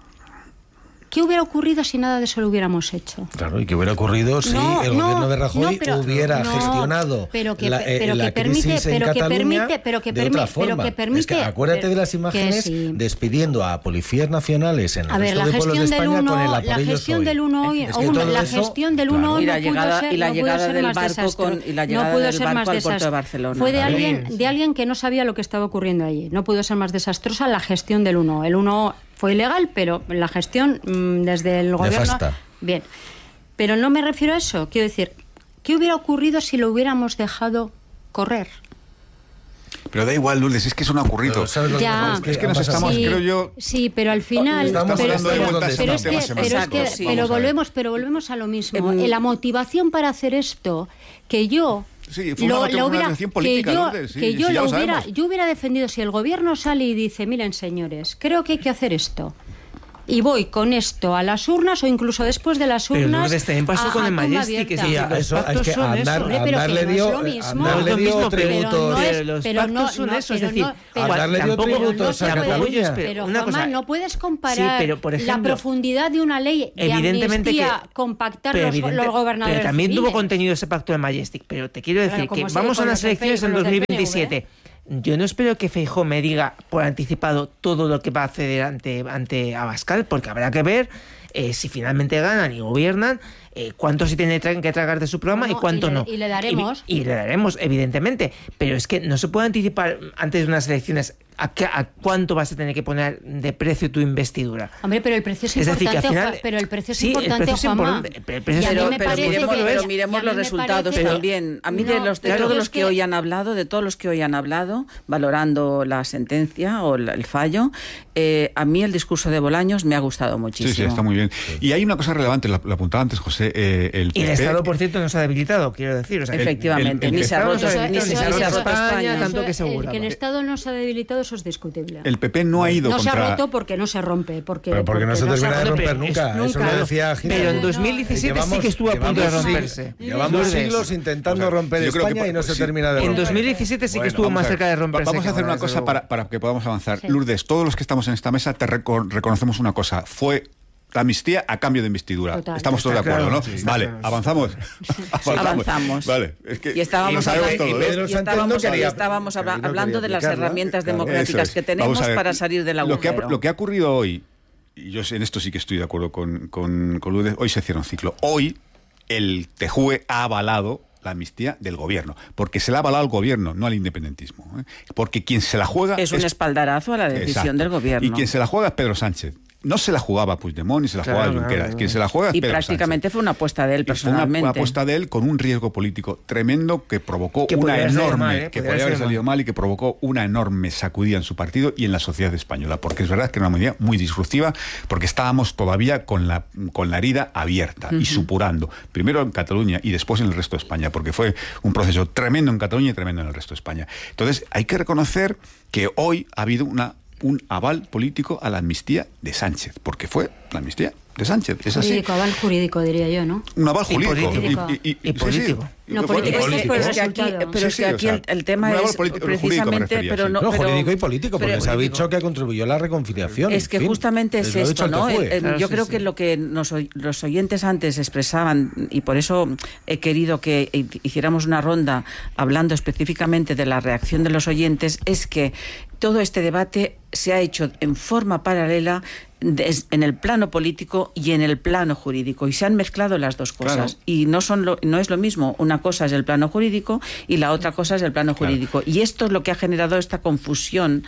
¿Qué hubiera ocurrido si nada de eso lo hubiéramos hecho? Claro, y qué hubiera ocurrido si no, el no, gobierno de Rajoy no, pero, hubiera no, gestionado pero que, la, eh, pero la que permite, crisis pero en que Cataluña permite, pero que de permite, otra forma. Pero que permite, es que acuérdate pero, de las imágenes sí. despidiendo a policías nacionales en el a ver, resto la de pueblos de España del uno, con el a por la ellos gestión hoy. del uno hoy, Es que una, la eso, gestión del uno hoy claro. no pudo ser, y la no llegada pudo ser del más barco desastre. con, y la llegada no pudo del ser barco más al puerto de desastre. Barcelona. Fue de ¿vale? alguien, de alguien que no sabía lo que estaba ocurriendo allí. No pudo ser más desastrosa la gestión del uno. El uno fue ilegal, pero la gestión mmm, desde el gobierno. Nefasta. Bien. Pero no me refiero a eso. Quiero decir, ¿qué hubiera ocurrido si lo hubiéramos dejado correr? Pero da igual, Lourdes, es que eso no ha ocurrido. Ya. Es que, es que nos estamos, sí, creo yo... Sí, pero al final... Estamos pero, dando de pero, vueltas pero, a es que, temas pero, es que, sí. pero, volvemos, pero volvemos a lo mismo. Eh, la motivación para hacer esto, que yo... Sí, fue lo, una, lo hubiera, una política, que yo, Lourdes, sí, que yo sí, lo lo hubiera, sabemos. yo hubiera defendido si el gobierno sale y dice, miren señores, creo que hay que hacer esto. Y voy con esto a las urnas o incluso después de las urnas. Pero Lourdes, también pasó a, con a el tumba Majestic, que abierta. sí, a- eso, pactos es que son Aznar- eso. Hombre, pero Aznar que le no dio- es lo mismo. Aznar le No es lo dio mismo, pero tributos. no es- pero los pero pactos no- son no, eso, es pero decir, no- pero- Aznar le dio tampoco- tributos a no puedes- Cataluña. Pero, Una Juanma, cosa- no puedes comparar Sí, pero, por ejemplo, la profundidad de una ley de evidentemente amnistía que- con pactar pero los, evidente- los gobernadores pero también tuvo civiles. contenido ese pacto de Majestic, pero te quiero decir Bueno, que como si vamos a con unas los del P- elecciones en con los dos del mil veintisiete. P N V. Yo no espero que Feijóo me diga por anticipado todo lo que va a hacer ante, ante Abascal, porque habrá que ver eh, si finalmente ganan y gobiernan, eh, cuánto se tiene que tragar de su programa No, y cuánto y le- no. y le daremos. Y, y le daremos, evidentemente. Pero es que no se puede anticipar antes de unas elecciones a, qué- a cuánto vas a tener que poner de precio tu investidura. Hombre, pero el precio es, Es decir, que al importante, final- Juan- pero el precio es sí, el importante, precio es Juanma. importante, pero el precio Y a es mí Pero, me pero parece miremos, que- pero y miremos a mí los me resultados parece que- también. A mí No, de, los, de claro, todos es los que, que- hoy han hablado, de todos los que hoy han hablado, valorando la sentencia o la- el fallo, eh, a mí el discurso de Bolaños me ha gustado muchísimo. Sí, sí, está muy bien. Y hay una cosa relevante, lo, lo apuntaba antes José, eh, el Y el P P, Estado, por cierto, no se ha debilitado, quiero decir. O sea, Efectivamente, el- el- ni se ha el- roto, Estado- ni se, eso- ni se ha eso- roto España, España. tanto que Eso, se el burlaba. que el Estado no se ha debilitado, eso es discutible. el P P no ha ido no se contra... ha roto porque no se rompe. Porque, Pero porque no se termina de roto, romper pero nunca. es- Eso nunca. lo decía Gil. Pero en No, dos mil diecisiete sí que estuvo a punto de llevamos romperse. siglos- Llevamos Lourdes. siglos intentando O sea, romper yo creo que España por- y no se sí. termina de En romper. dos mil diecisiete sí que Bueno, estuvo vamos más a ver. cerca de romperse. Vamos a que hacer ahora, una cosa desde para, luego. para que podamos avanzar. Sí. Lourdes, todos los que estamos en esta mesa te reco- reconocemos una cosa. Fue la amnistía a cambio de investidura. Total. Estamos todos de Está acuerdo, claro, ¿no? sí, está Vale, claro. avanzamos. Avanzamos. Vale, es que Y estábamos, lo sabemos hablando, todo, y ¿no? Pedro Sánchez estábamos, no quería- y estábamos habla- que no hablando quería de las aplicarla. herramientas Claro. democráticas Eso es. que Vamos tenemos a ver, para salir del lo que, ha, agujero. lo que ha ocurrido hoy, y yo en esto sí que estoy de acuerdo con, con, con Lourdes, hoy se cierra un ciclo. Hoy el T J U E ha avalado la amnistía del gobierno, porque se la ha avalado al gobierno, no al independentismo. ¿eh? Porque quien se la juega... Es un espaldarazo a la decisión Exacto. del gobierno. Y quien se la juega es Pedro Sánchez. No se la jugaba Puigdemont ni se la Claro, jugaba claro, Junqueras. claro. Quien se la juega es Y Pedro prácticamente Sánchez. fue una apuesta de él Y fue personalmente. Una apuesta de él con un riesgo político tremendo que provocó Que una podría haber salido enorme, mal, ¿eh? que Podría podría haber haber salido mal y que provocó una enorme sacudida en su partido y en la sociedad española, porque es verdad que era una medida muy disruptiva, porque estábamos todavía con la con la herida abierta y supurando, primero en Cataluña y después en el resto de España, porque fue un proceso tremendo en Cataluña y tremendo en el resto de España. Entonces, hay que reconocer que hoy ha habido una un aval político a la amnistía de Sánchez, porque fue la amnistía de Sánchez. Es así. Jurídico, aval jurídico, diría yo, ¿no? Un aval Y jurídico. político. Y, y- y- Y sí, político. sí. No, Bueno, político, político. es que por Es que aquí, resultado. pero Sí, es sí, que o aquí sea, el, el tema un aval es político- jurídico me precisamente, refería, pero sí. no, No, pero- jurídico y político, porque pero- se ha dicho que contribuyó a la reconciliación. Es que en fin. justamente es lo ha dicho esto, el ¿no? T J U E. El- el- Claro, yo sí, creo sí. que lo que nos, oy- los oyentes antes expresaban, y por eso he querido que hiciéramos una ronda hablando específicamente de la reacción de los oyentes, es que todo este debate se ha hecho en forma paralela des- en el plano político y en el plano jurídico, y se han mezclado las dos cosas. Claro. Y no son lo, no es lo mismo. Una cosa es el plano jurídico y la otra cosa es el plano Claro. jurídico. Y esto es lo que ha generado esta confusión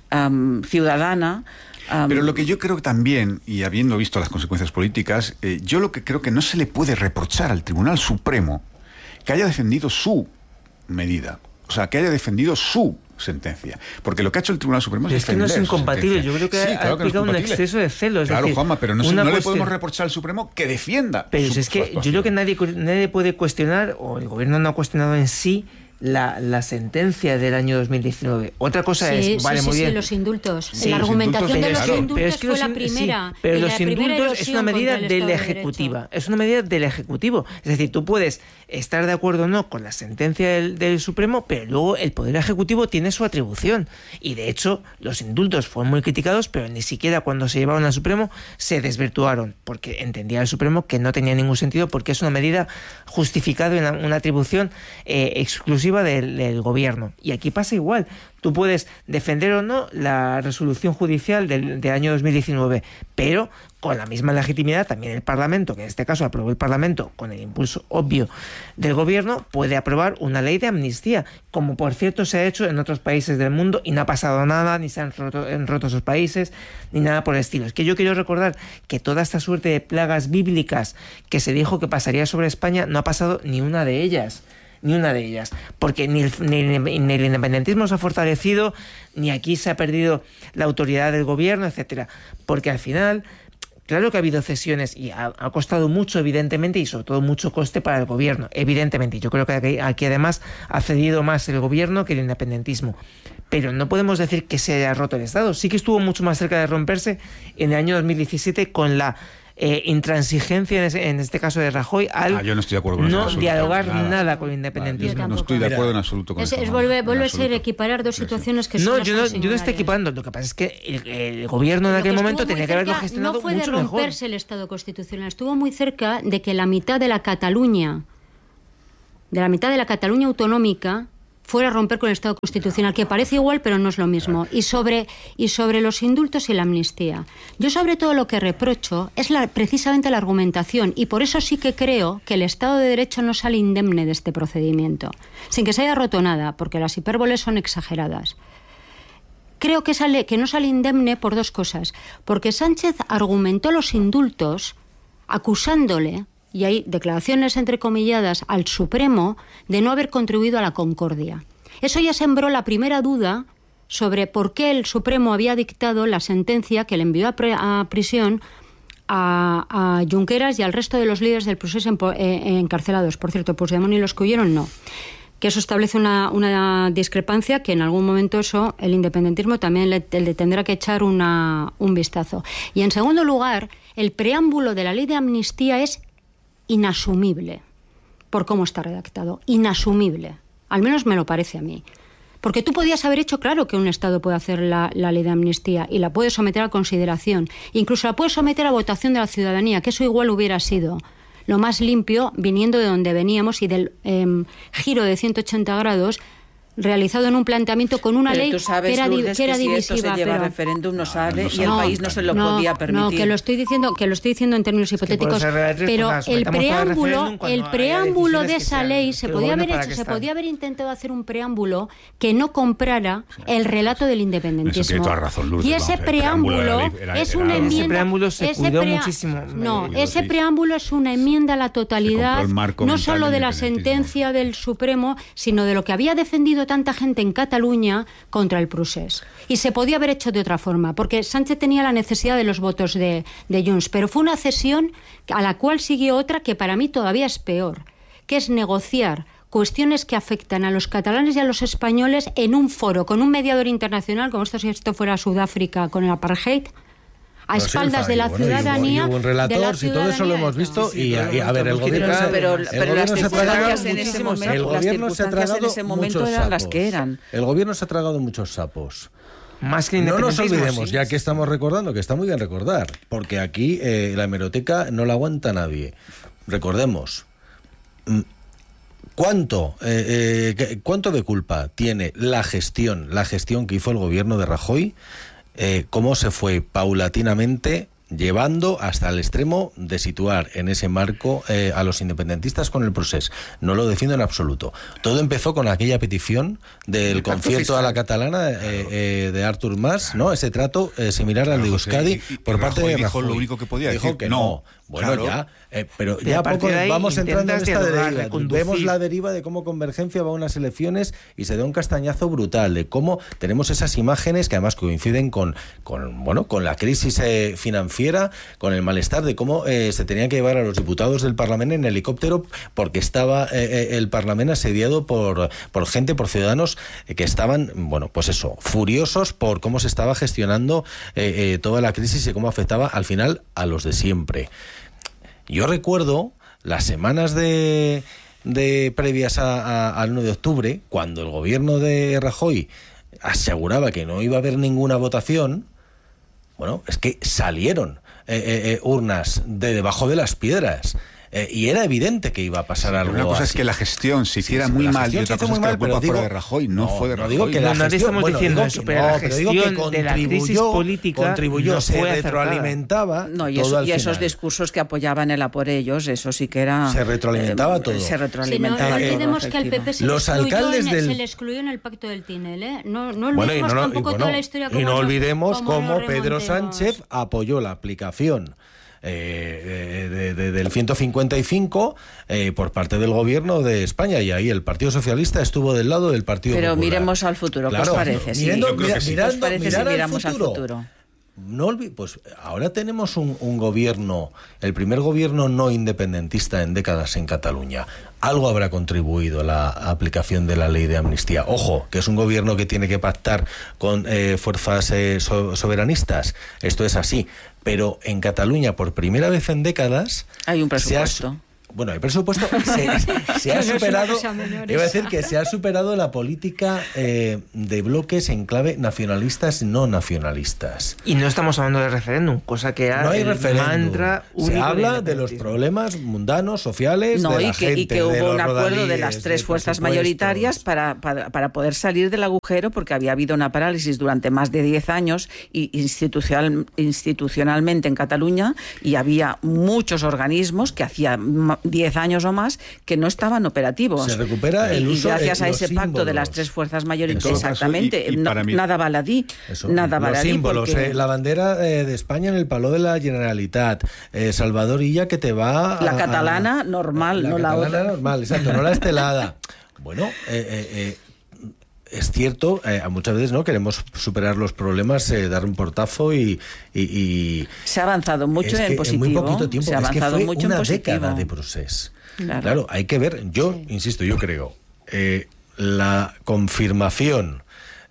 am, ciudadana. am, Pero lo que yo creo que también, y habiendo visto las consecuencias políticas, eh, yo lo que creo que no se le puede reprochar al Tribunal Supremo que haya defendido su medida, o sea, que haya defendido su sentencia, porque lo que ha hecho el Tribunal Supremo es Es que no es defender su incompatible. sentencia. Yo creo que Sí, ha claro que no es aplicado un compatible. exceso de celo. Es Claro, decir, Juanma, pero no, se- una no le cuestión- podemos reprochar al Supremo que defienda. Pero su- si es su que yo actuación. creo que nadie, nadie puede cuestionar, o el gobierno no ha cuestionado en sí, la, la sentencia del año dos mil diecinueve. Otra cosa Sí, es, vale, sí, muy sí, bien. los indultos. Sí, la los argumentación indultos, de los claro. indultos Pero es que fue los la in- primera. sí, pero y los la primera indultos es erosión una medida contra el de la Estado de ejecutiva. Derecho. Es una medida del ejecutivo. Es decir, tú puedes estar de acuerdo o no con la sentencia del, del Supremo, pero luego el Poder Ejecutivo tiene su atribución. Y de hecho, los indultos fueron muy criticados, pero ni siquiera cuando se llevaron al Supremo se desvirtuaron, porque entendía el Supremo que no tenía ningún sentido, porque es una medida justificada en una, una atribución eh, exclusiva del, del gobierno. Y aquí pasa igual. Tú puedes defender o no la resolución judicial del, del año dos mil diecinueve, pero con la misma legitimidad también el Parlamento, que en este caso aprobó el Parlamento con el impulso obvio del gobierno, puede aprobar una ley de amnistía, como por cierto se ha hecho en otros países del mundo y no ha pasado nada, ni se han roto, han roto esos países, ni nada por el estilo. Es que yo quiero recordar que toda esta suerte de plagas bíblicas que se dijo que pasaría sobre España, no ha pasado ni una de ellas. ni una de ellas, porque ni el, ni, ni el independentismo se ha fortalecido, ni aquí se ha perdido la autoridad del gobierno, etcétera, porque al final, claro que ha habido cesiones y ha, ha costado mucho, evidentemente, y sobre todo mucho coste para el gobierno, evidentemente. Yo creo que aquí, aquí además ha cedido más el gobierno que el independentismo. Pero no podemos decir que se haya roto el Estado. Sí que estuvo mucho más cerca de romperse en el año dos mil diecisiete con la eh, intransigencia, en, ese, en este caso de Rajoy, al ah, yo no, estoy de acuerdo con no eso, dialogar nada, nada con el independentismo. No estoy de acuerdo en absoluto con es, eso. Es vuelve, vuelve a ser equiparar dos situaciones que no, son yo no, yo no estoy equiparando. Lo que pasa es que el, el gobierno en aquel momento tenía que haberlo gestionado mucho mejor. No fue de romperse el Estado constitucional, estuvo muy cerca de que la mitad de la Cataluña, de la mitad de la Cataluña autonómica, fuera a romper con el Estado constitucional, que parece igual, pero no es lo mismo. Y sobre, y sobre los indultos y la amnistía. Yo sobre todo lo que reprocho es la, precisamente la argumentación, y por eso sí que creo que el Estado de Derecho no sale indemne de este procedimiento, sin que se haya roto nada, porque las hipérboles son exageradas. Creo que, sale, que no sale indemne por dos cosas. Porque Sánchez argumentó los indultos acusándole, y hay declaraciones entrecomilladas, al Supremo de no haber contribuido a la concordia. Eso ya sembró la primera duda sobre por qué el Supremo había dictado la sentencia que le envió a, pre- a prisión a, a Junqueras y al resto de los líderes del proceso en, eh, encarcelados. Por cierto, Puigdemont y los que huyeron, no. Que eso establece una, una discrepancia que en algún momento eso el independentismo también le, le tendrá que echar una, un vistazo. Y en segundo lugar, el preámbulo de la ley de amnistía es inasumible por cómo está redactado, inasumible, al menos me lo parece a mí, porque tú podías haber hecho claro que un Estado puede hacer la, la ley de amnistía y la puede someter a consideración, incluso la puede someter a votación de la ciudadanía, que eso igual hubiera sido lo más limpio viniendo de donde veníamos y del eh, giro de ciento ochenta grados realizado en un planteamiento con una pero ley tú sabes, que era, Lourdes, que era que si divisiva. esto se lleva pero... a referéndum no sale, no, y el no, país no se lo no, podía permitir. No, que lo estoy diciendo, que lo estoy diciendo en términos hipotéticos, que pero cosas, el preámbulo, el preámbulo de esa sean, ley se podía haber hecho, se podía haber intentado hacer un preámbulo que no comprara el relato del independentismo. Razón, Lourdes, y ese vamos, preámbulo ley, era, es era, una era, enmienda. Ese preámbulo se ese cuidó prea, muchísimo. No, me, ese sí. preámbulo es una enmienda a la totalidad, no solo de la sentencia del Supremo, sino de lo que había defendido tanta gente en Cataluña contra el procés. Y se podía haber hecho de otra forma, porque Sánchez tenía la necesidad de los votos de, de Junts, pero fue una cesión a la cual siguió otra que para mí todavía es peor, que es negociar cuestiones que afectan a los catalanes y a los españoles en un foro, con un mediador internacional, como esto si esto fuera Sudáfrica con el apartheid, a no espaldas sé, de la bueno, ciudadanía. Y hubo un relator, si todo eso lo hemos visto, y, y, y a ver, el gobierno se, pero, el pero gobierno las se ha tragado en ese momento, el gobierno se ha tragado en ese momento eran sapos. las que eran. El gobierno se ha tragado muchos sapos. Más que no nos olvidemos, sí, ya sí. que estamos recordando, que está muy bien recordar, porque aquí eh, la hemeroteca no la aguanta nadie. Recordemos, ¿cuánto, eh, eh, ¿cuánto de culpa tiene la gestión, la gestión que hizo el gobierno de Rajoy? Eh, cómo se fue paulatinamente llevando hasta el extremo de situar en ese marco eh, a los independentistas con el procés. No lo defiendo en absoluto. Todo empezó con aquella petición del el concierto a la catalana eh, eh, de Artur Mas, ¿no? Ese trato eh, similar al de Euskadi y, y, por y parte Rajoy de Rajoy. Dijo lo único que podía dijo decir. que no. no. Bueno, claro. ya, eh, pero de ya poco de vamos entrando en esta deriva. Reconducir. Vemos la deriva de cómo Convergencia va a unas elecciones y se da un castañazo brutal, de cómo tenemos esas imágenes que además coinciden con, con bueno, con la crisis eh, financiera, con el malestar de cómo eh, se tenían que llevar a los diputados del Parlamento en helicóptero porque estaba eh, el Parlamento asediado por, por gente, por ciudadanos eh, que estaban, bueno, pues eso, furiosos por cómo se estaba gestionando eh, eh, toda la crisis y cómo afectaba al final a los de siempre. Yo recuerdo las semanas de, de previas a, a, al uno de octubre, cuando el gobierno de Rajoy aseguraba que no iba a haber ninguna votación. Bueno, es que salieron eh, eh, eh, urnas de debajo de las piedras. Eh, y era evidente que iba a pasar sí, algo una cosa así. Es que la gestión se hiciera sí, muy la mal y otra cosa es que la culpa fuera de Rajoy, no, no fue de Rajoy. No digo que la no, gestión, estamos bueno, diciendo digo eso, que, pero no, la pero digo que gestión de la crisis política contribuyó, no se fue retroalimentaba no, y, todo eso, al y esos final. discursos que apoyaban el a por ellos, eso sí que era... Se retroalimentaba eh, todo. Se retroalimentaba sí, no, no olvidemos todo, que al P P se, Los le alcaldes en, del... se le excluyó en el Pacto del Tinel, ¿eh? No, no olvidemos bueno, y no, tampoco y bueno, toda la historia. Y no nos, olvidemos cómo cómo Pedro Sánchez apoyó la aplicación eh, de, de, del ciento cincuenta y cinco eh, por parte del gobierno de España, y ahí el Partido Socialista estuvo del lado del Partido Pero Popular. Pero miremos al futuro, claro, ¿qué os parece? Sí. Mirando, mira, ¿Qué mirando, os parece si miramos al futuro? No olvid- pues ahora tenemos un, un gobierno, el primer gobierno no independentista en décadas en Cataluña. Algo habrá contribuido a la aplicación de la ley de amnistía. Ojo, que es un gobierno que tiene que pactar con eh, fuerzas eh, so- soberanistas. Esto es así. Pero en Cataluña, por primera vez en décadas, hay un presupuesto. Bueno, el presupuesto se, se ha superado, iba a decir que se ha superado la política eh, de bloques en clave nacionalistas no nacionalistas. Y no estamos hablando de referéndum, cosa que no hay el referéndum. mantra se habla de los problemas mundanos, sociales, no, de la y que, gente, y que hubo un acuerdo rodalíes, de las tres de fuerzas mayoritarias para, para, para poder salir del agujero, porque había habido una parálisis durante más de diez años y institucional, institucionalmente en Cataluña, y había muchos organismos que hacían diez años o más que no estaban operativos. Se recupera el y, uso y gracias de a los ese símbolos. pacto de las tres fuerzas mayoritarias, exactamente, y, y no, mí, nada baladí, eso, nada los baladí símbolos, porque... eh, la bandera eh, de España en el palo de la Generalitat, eh, Salvador Illa que te va la a, catalana a, normal, la no catalana la otra. normal, exacto, no la estelada. Bueno, eh, eh, eh, es cierto, eh, muchas veces no queremos superar los problemas, eh, dar un portazo y, y, y se ha avanzado mucho en positivo. En muy poquito tiempo. Se ha avanzado es que fue mucho una en positivo. década de proceso. Claro. claro, hay que ver. Yo sí. insisto, yo creo eh, la confirmación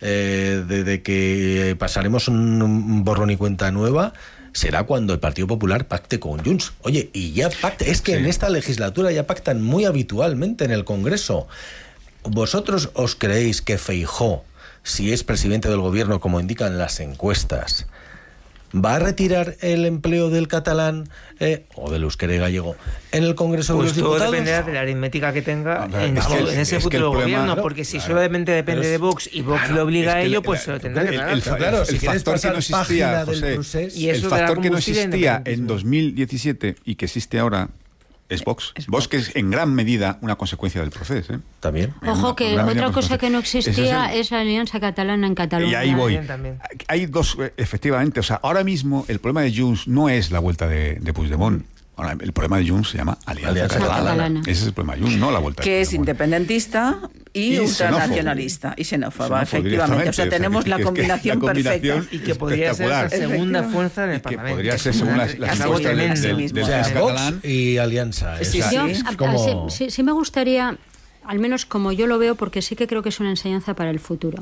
eh, de, de que pasaremos un, un borrón y cuenta nueva será cuando el Partido Popular pacte con Junts. Oye, y ya pacta, es que sí. en esta legislatura ya pactan muy habitualmente en el Congreso. ¿Vosotros os creéis que Feijóo, si es presidente del gobierno, como indican las encuestas, va a retirar el empleo del catalán eh, o del euskera y gallego en el Congreso pues de los Diputados? Todo dependerá de la aritmética que tenga no, en, es su, que, en ese futuro problema, gobierno, claro, porque si claro, solamente depende es, de Vox y Vox claro, lo obliga a es ello, que, pues se lo tendrá que el, dar. el, claro, el si factor que no existía, José, procés, y eso el factor que no existía en dos mil diecisiete y que existe ahora es Vox. Es Vox, que es en gran medida una consecuencia del proceso. ¿eh? También. Ojo, que una, otra cosa que no existía es, es la Alianza Catalana en Cataluña. Y ahí voy. También, también. Hay dos, efectivamente. O sea, ahora mismo el problema de Junts no es la vuelta de, de Puigdemont. Ahora, el problema de Junts se llama Alianza, Alianza Catalana. Catalana. Ese es el problema de Junts, no la vuelta que de es independentista y, y ultranacionalista y xenófoba, efectivamente. O sea, tenemos o sea, la, combinación que, que la combinación perfecta. Y que podría ser la segunda fuerza en el Parlamento. Podría ser según la, la segunda del, del, del, del o sea, catalán y Alianza. Sí, sí. Yo, sí. Como... sí, sí me gustaría, al menos como yo lo veo, porque sí que creo que es una enseñanza para el futuro.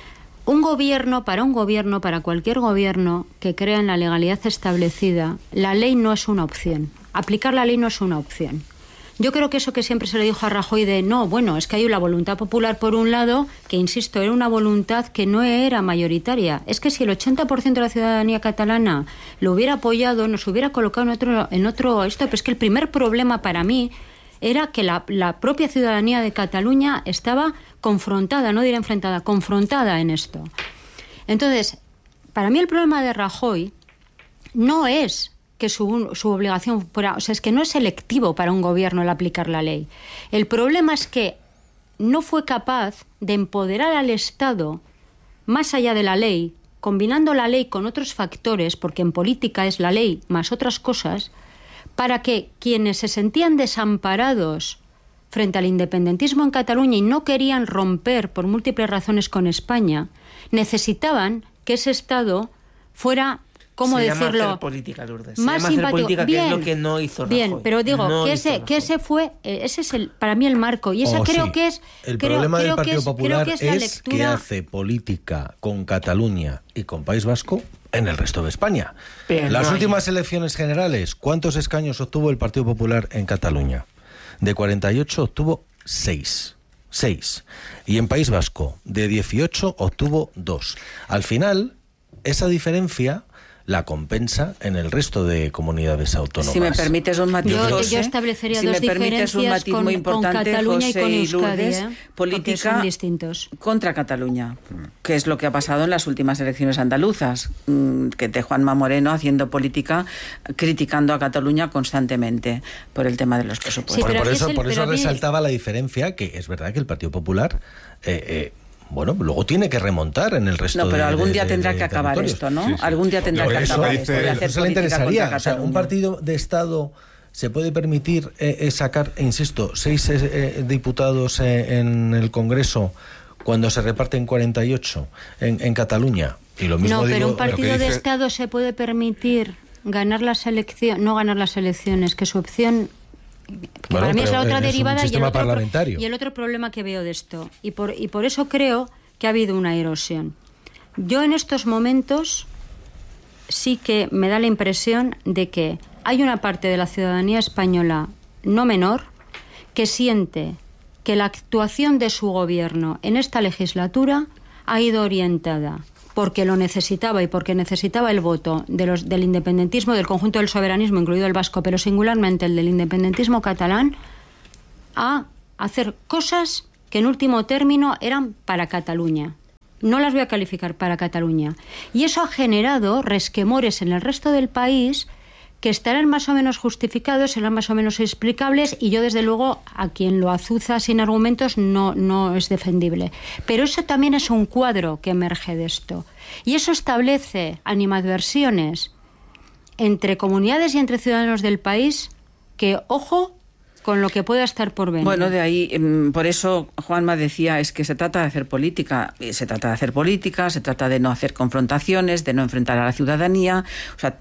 Un gobierno, para un gobierno, para cualquier gobierno que crea en la legalidad establecida, la ley no es una opción. Aplicar la ley no es una opción. Yo creo que eso que siempre se le dijo a Rajoy de no, bueno, es que hay una voluntad popular por un lado, que insisto, era una voluntad que no era mayoritaria. Es que si el ochenta por ciento de la ciudadanía catalana lo hubiera apoyado, nos hubiera colocado en otro, en otro esto, pero es que el primer problema para mí era que la, la propia ciudadanía de Cataluña estaba confrontada, no diré enfrentada, confrontada en esto. Entonces, para mí el problema de Rajoy no es que su, su obligación fuera, o sea, es que no es selectivo para un gobierno el aplicar la ley. El problema es que no fue capaz de empoderar al Estado más allá de la ley, combinando la ley con otros factores, porque en política es la ley más otras cosas, para que quienes se sentían desamparados frente al independentismo en Cataluña y no querían romper por múltiples razones con España, necesitaban que ese Estado fuera, ¿cómo se decirlo? Llama hacer política, Lourdes. Más se llama hacer simpático. Política, bien, que es lo que no hizo Rajoy. Bien, pero digo no que ese que ese fue ese es el para mí el marco y esa oh, creo sí. que es el creo, problema creo del Partido que es, Popular que es, es, la es lectura... que hace política con Cataluña y con País Vasco en el resto de España. Pero Las no últimas hay. elecciones generales, ¿cuántos escaños obtuvo el Partido Popular en Cataluña? De cuarenta y ocho obtuvo seis. seis. Y en País Vasco, de dieciocho obtuvo dos. Al final, esa diferencia la compensa en el resto de comunidades autónomas. Si me permites un matiz, yo, José, yo establecería si dos me permites un matiz con, muy importante, con Cataluña José y con y Euskadi, Lourdes, ¿eh? política son distintos. Contra Cataluña, que es lo que ha pasado en las últimas elecciones andaluzas, que de Juanma Moreno haciendo política, criticando a Cataluña constantemente por el tema de los presupuestos. Sí, por, por eso, el, por eso mí... resaltaba la diferencia, que es verdad que el Partido Popular... Eh, eh, bueno, luego tiene que remontar en el resto de... No, pero de, algún de, día de, tendrá de que acabar territorios. esto, ¿no? Sí, sí. Algún día tendrá Pero que eso acabar dice- esto de hacer Eso le política interesaría. contra O sea, un Cataluña. partido de Estado se puede permitir eh, eh, sacar, insisto, seis eh, diputados eh, en el Congreso cuando se reparten cuarenta y ocho en, en Cataluña. Y lo mismo No, pero digo, un partido dice- de Estado se puede permitir ganar las elecciones, no ganar las elecciones, que su opción, que Bueno, para mí es pero la otra es un derivada y el, sistema otro, pro- parlamentario. y el otro problema que veo de esto. Y por, y por eso creo que ha habido una erosión. Yo en estos momentos sí que me da la impresión de que hay una parte de la ciudadanía española no menor que siente que la actuación de su gobierno en esta legislatura ha ido orientada porque lo necesitaba y porque necesitaba el voto de los, del independentismo, del conjunto del soberanismo, incluido el vasco, pero singularmente el del independentismo catalán, a hacer cosas que en último término eran para Cataluña. No las voy a calificar para Cataluña. Y eso ha generado resquemores en el resto del país que estarán más o menos justificados, serán más o menos explicables, y yo desde luego a quien lo azuza sin argumentos no, no es defendible. Pero eso también es un cuadro que emerge de esto. Y eso establece animadversiones entre comunidades y entre ciudadanos del país que, ojo, con lo que pueda estar por venir. Bueno, de ahí, eh, por eso Juanma decía, es que se trata de hacer política, se trata de hacer política, se trata de no hacer confrontaciones, de no enfrentar a la ciudadanía, o sea,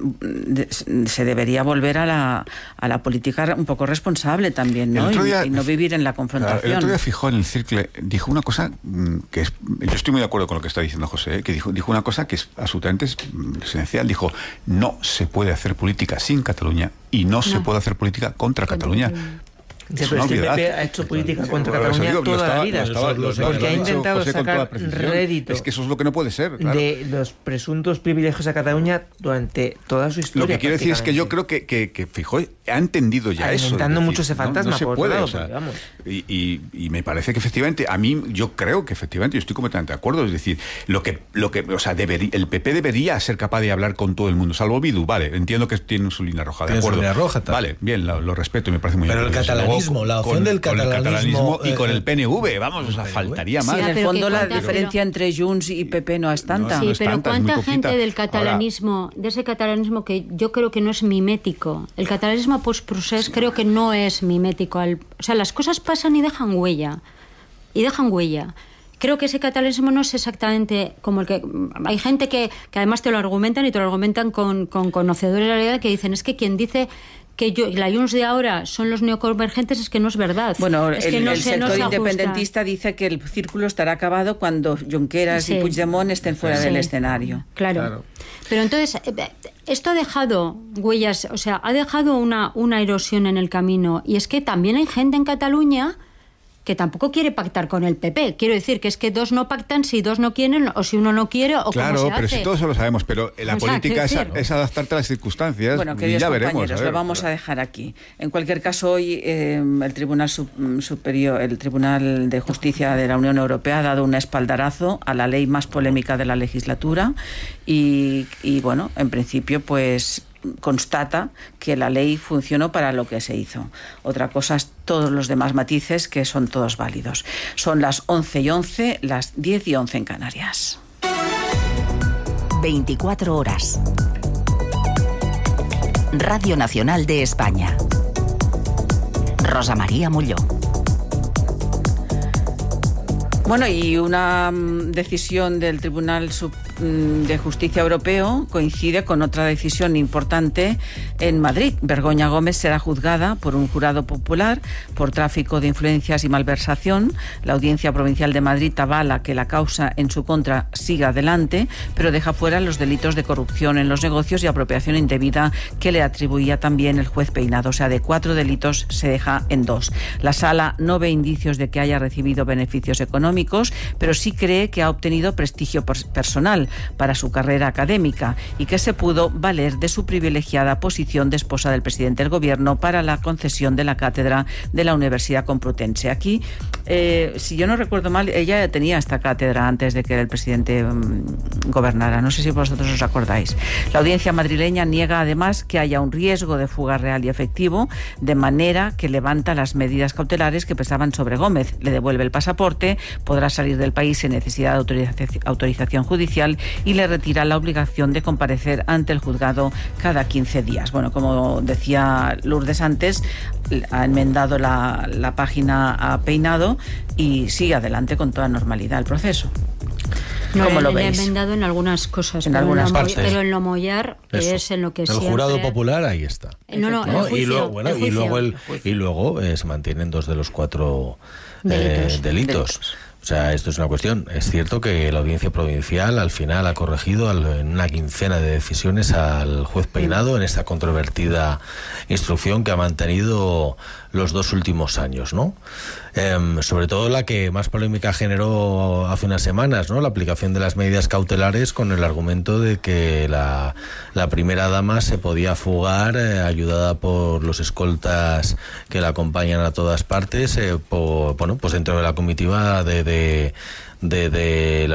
de, se debería volver a la, a la política un poco responsable también, ¿no? Y, día, y no vivir en la confrontación. Claro, el otro día Fijó en el Circle, dijo una cosa que es, yo estoy muy de acuerdo con lo que está diciendo José, ¿eh? que dijo, dijo una cosa que es absolutamente esencial, dijo, no se puede hacer política sin Cataluña y no, no. se puede hacer política contra Cataluña. Sí, pero es que el P P ha hecho política sí, contra Cataluña digo, toda estaba, la vida. Estaba, lo, lo, porque lo, ha intentado José sacar rédito. Es que eso es lo que no puede ser. Claro. De los presuntos privilegios a Cataluña durante toda su historia. Lo que quiero decir es que yo creo que, que, que Fijó ha entendido ya eso. Alimentando mucho ese fantasma, no, no se por puede, otro lado, o sea, porque, vamos. Y, y, y me parece que efectivamente, a mí, yo creo que efectivamente, yo estoy completamente de acuerdo. Es decir, lo que, lo que o sea, debería, el P P debería ser capaz de hablar con todo el mundo, salvo Bildu, vale, entiendo que tiene su línea roja, de acuerdo. Línea roja, vale, bien, lo, lo respeto y me parece muy Pero bien. el catalanismo, luego, la opción con, del catalanismo. Y con el P N V, vamos, o sea, faltaría más. Sí, en el fondo la cuánta, diferencia pero, entre Junts y P P no es tanta. Sí, no es pero tanta, cuánta es muy gente poquita. del catalanismo, Ahora, de ese catalanismo que yo creo que no es mimético. El catalanismo post-procés sí. creo que no es mimético. Al, o sea, las cosas pasan y dejan huella. Y dejan huella. Creo que ese catalanismo no es exactamente como el que... Hay gente que, que además te lo argumentan y te lo argumentan con, con conocedores de la realidad, que dicen, es que quien dice que yo, la Junts de ahora son los neoconvergentes, es que no es verdad. Bueno, es el, que no el se, sector no se independentista dice que el círculo estará acabado cuando Junqueras sí. y Puigdemont estén fuera sí. del escenario. Claro. claro. Pero entonces, esto ha dejado huellas, o sea, ha dejado una, una erosión en el camino. Y es que también hay gente en Cataluña que tampoco quiere pactar con el P P. Quiero decir que es que dos no pactan si dos no quieren o si uno no quiere o claro, cómo se pero hace. si todos eso lo sabemos, pero la o política sea, es, es adaptarte a las circunstancias bueno, y ya veremos. A ver, lo vamos a dejar aquí. En cualquier caso, hoy eh, el Tribunal Superior, el Tribunal de Justicia de la Unión Europea ha dado un espaldarazo a la ley más polémica de la legislatura y, y bueno, en principio, pues constata que la ley funcionó para lo que se hizo. Otra cosa es todos los demás matices, que son todos válidos. Son las once y once, las diez y once en Canarias. veinticuatro horas. Radio Nacional de España. Rosa María Molló. Bueno, y una um, decisión del Tribunal Sub, um, de Justicia Europeo coincide con otra decisión importante en Madrid. Begoña Gómez será juzgada por un jurado popular por tráfico de influencias y malversación. La Audiencia Provincial de Madrid avala que la causa en su contra siga adelante, pero deja fuera los delitos de corrupción en los negocios y apropiación indebida que le atribuía también el juez Peinado. O sea, de cuatro delitos se deja en dos. La Sala no ve indicios de que haya recibido beneficios económicos, pero sí cree que ha obtenido prestigio personal para su carrera académica y que se pudo valer de su privilegiada posición de esposa del presidente del Gobierno para la concesión de la cátedra de la Universidad Complutense. Aquí, eh, si yo no recuerdo mal, ella tenía esta cátedra antes de que el presidente um, gobernara. No sé si vosotros os acordáis. La audiencia madrileña niega además que haya un riesgo de fuga real y efectivo, de manera que levanta las medidas cautelares que pesaban sobre Gómez. Le devuelve el pasaporte podrá salir del país sin necesidad de autorización, autorización judicial y le retira la obligación de comparecer ante el juzgado cada quince días. Bueno, como decía Lourdes antes, ha enmendado la, la página a Peinado y sigue adelante con toda normalidad el proceso. No, ¿Cómo le, lo veis? Le he enmendado en algunas cosas, en pero, algunas en lo, partes. pero en lo mollar, que Eso. es en lo que el siempre... jurado popular, ahí está. No, no, ¿no? el juicio, y luego, bueno, el y luego, el, el y luego eh, se mantienen dos de los cuatro delitos. Eh, delitos. delitos. O sea, esto es una cuestión. Es cierto que la Audiencia Provincial al final ha corregido en una quincena de decisiones al juez Peinado en esta controvertida instrucción que ha mantenido los dos últimos años, ¿no? Eh, sobre todo la que más polémica generó hace unas semanas, ¿no? La aplicación de las medidas cautelares con el argumento de que la, la primera dama se podía fugar eh, ayudada por los escoltas que la acompañan a todas partes, eh, por, bueno, pues dentro de la comitiva de, de, de, de la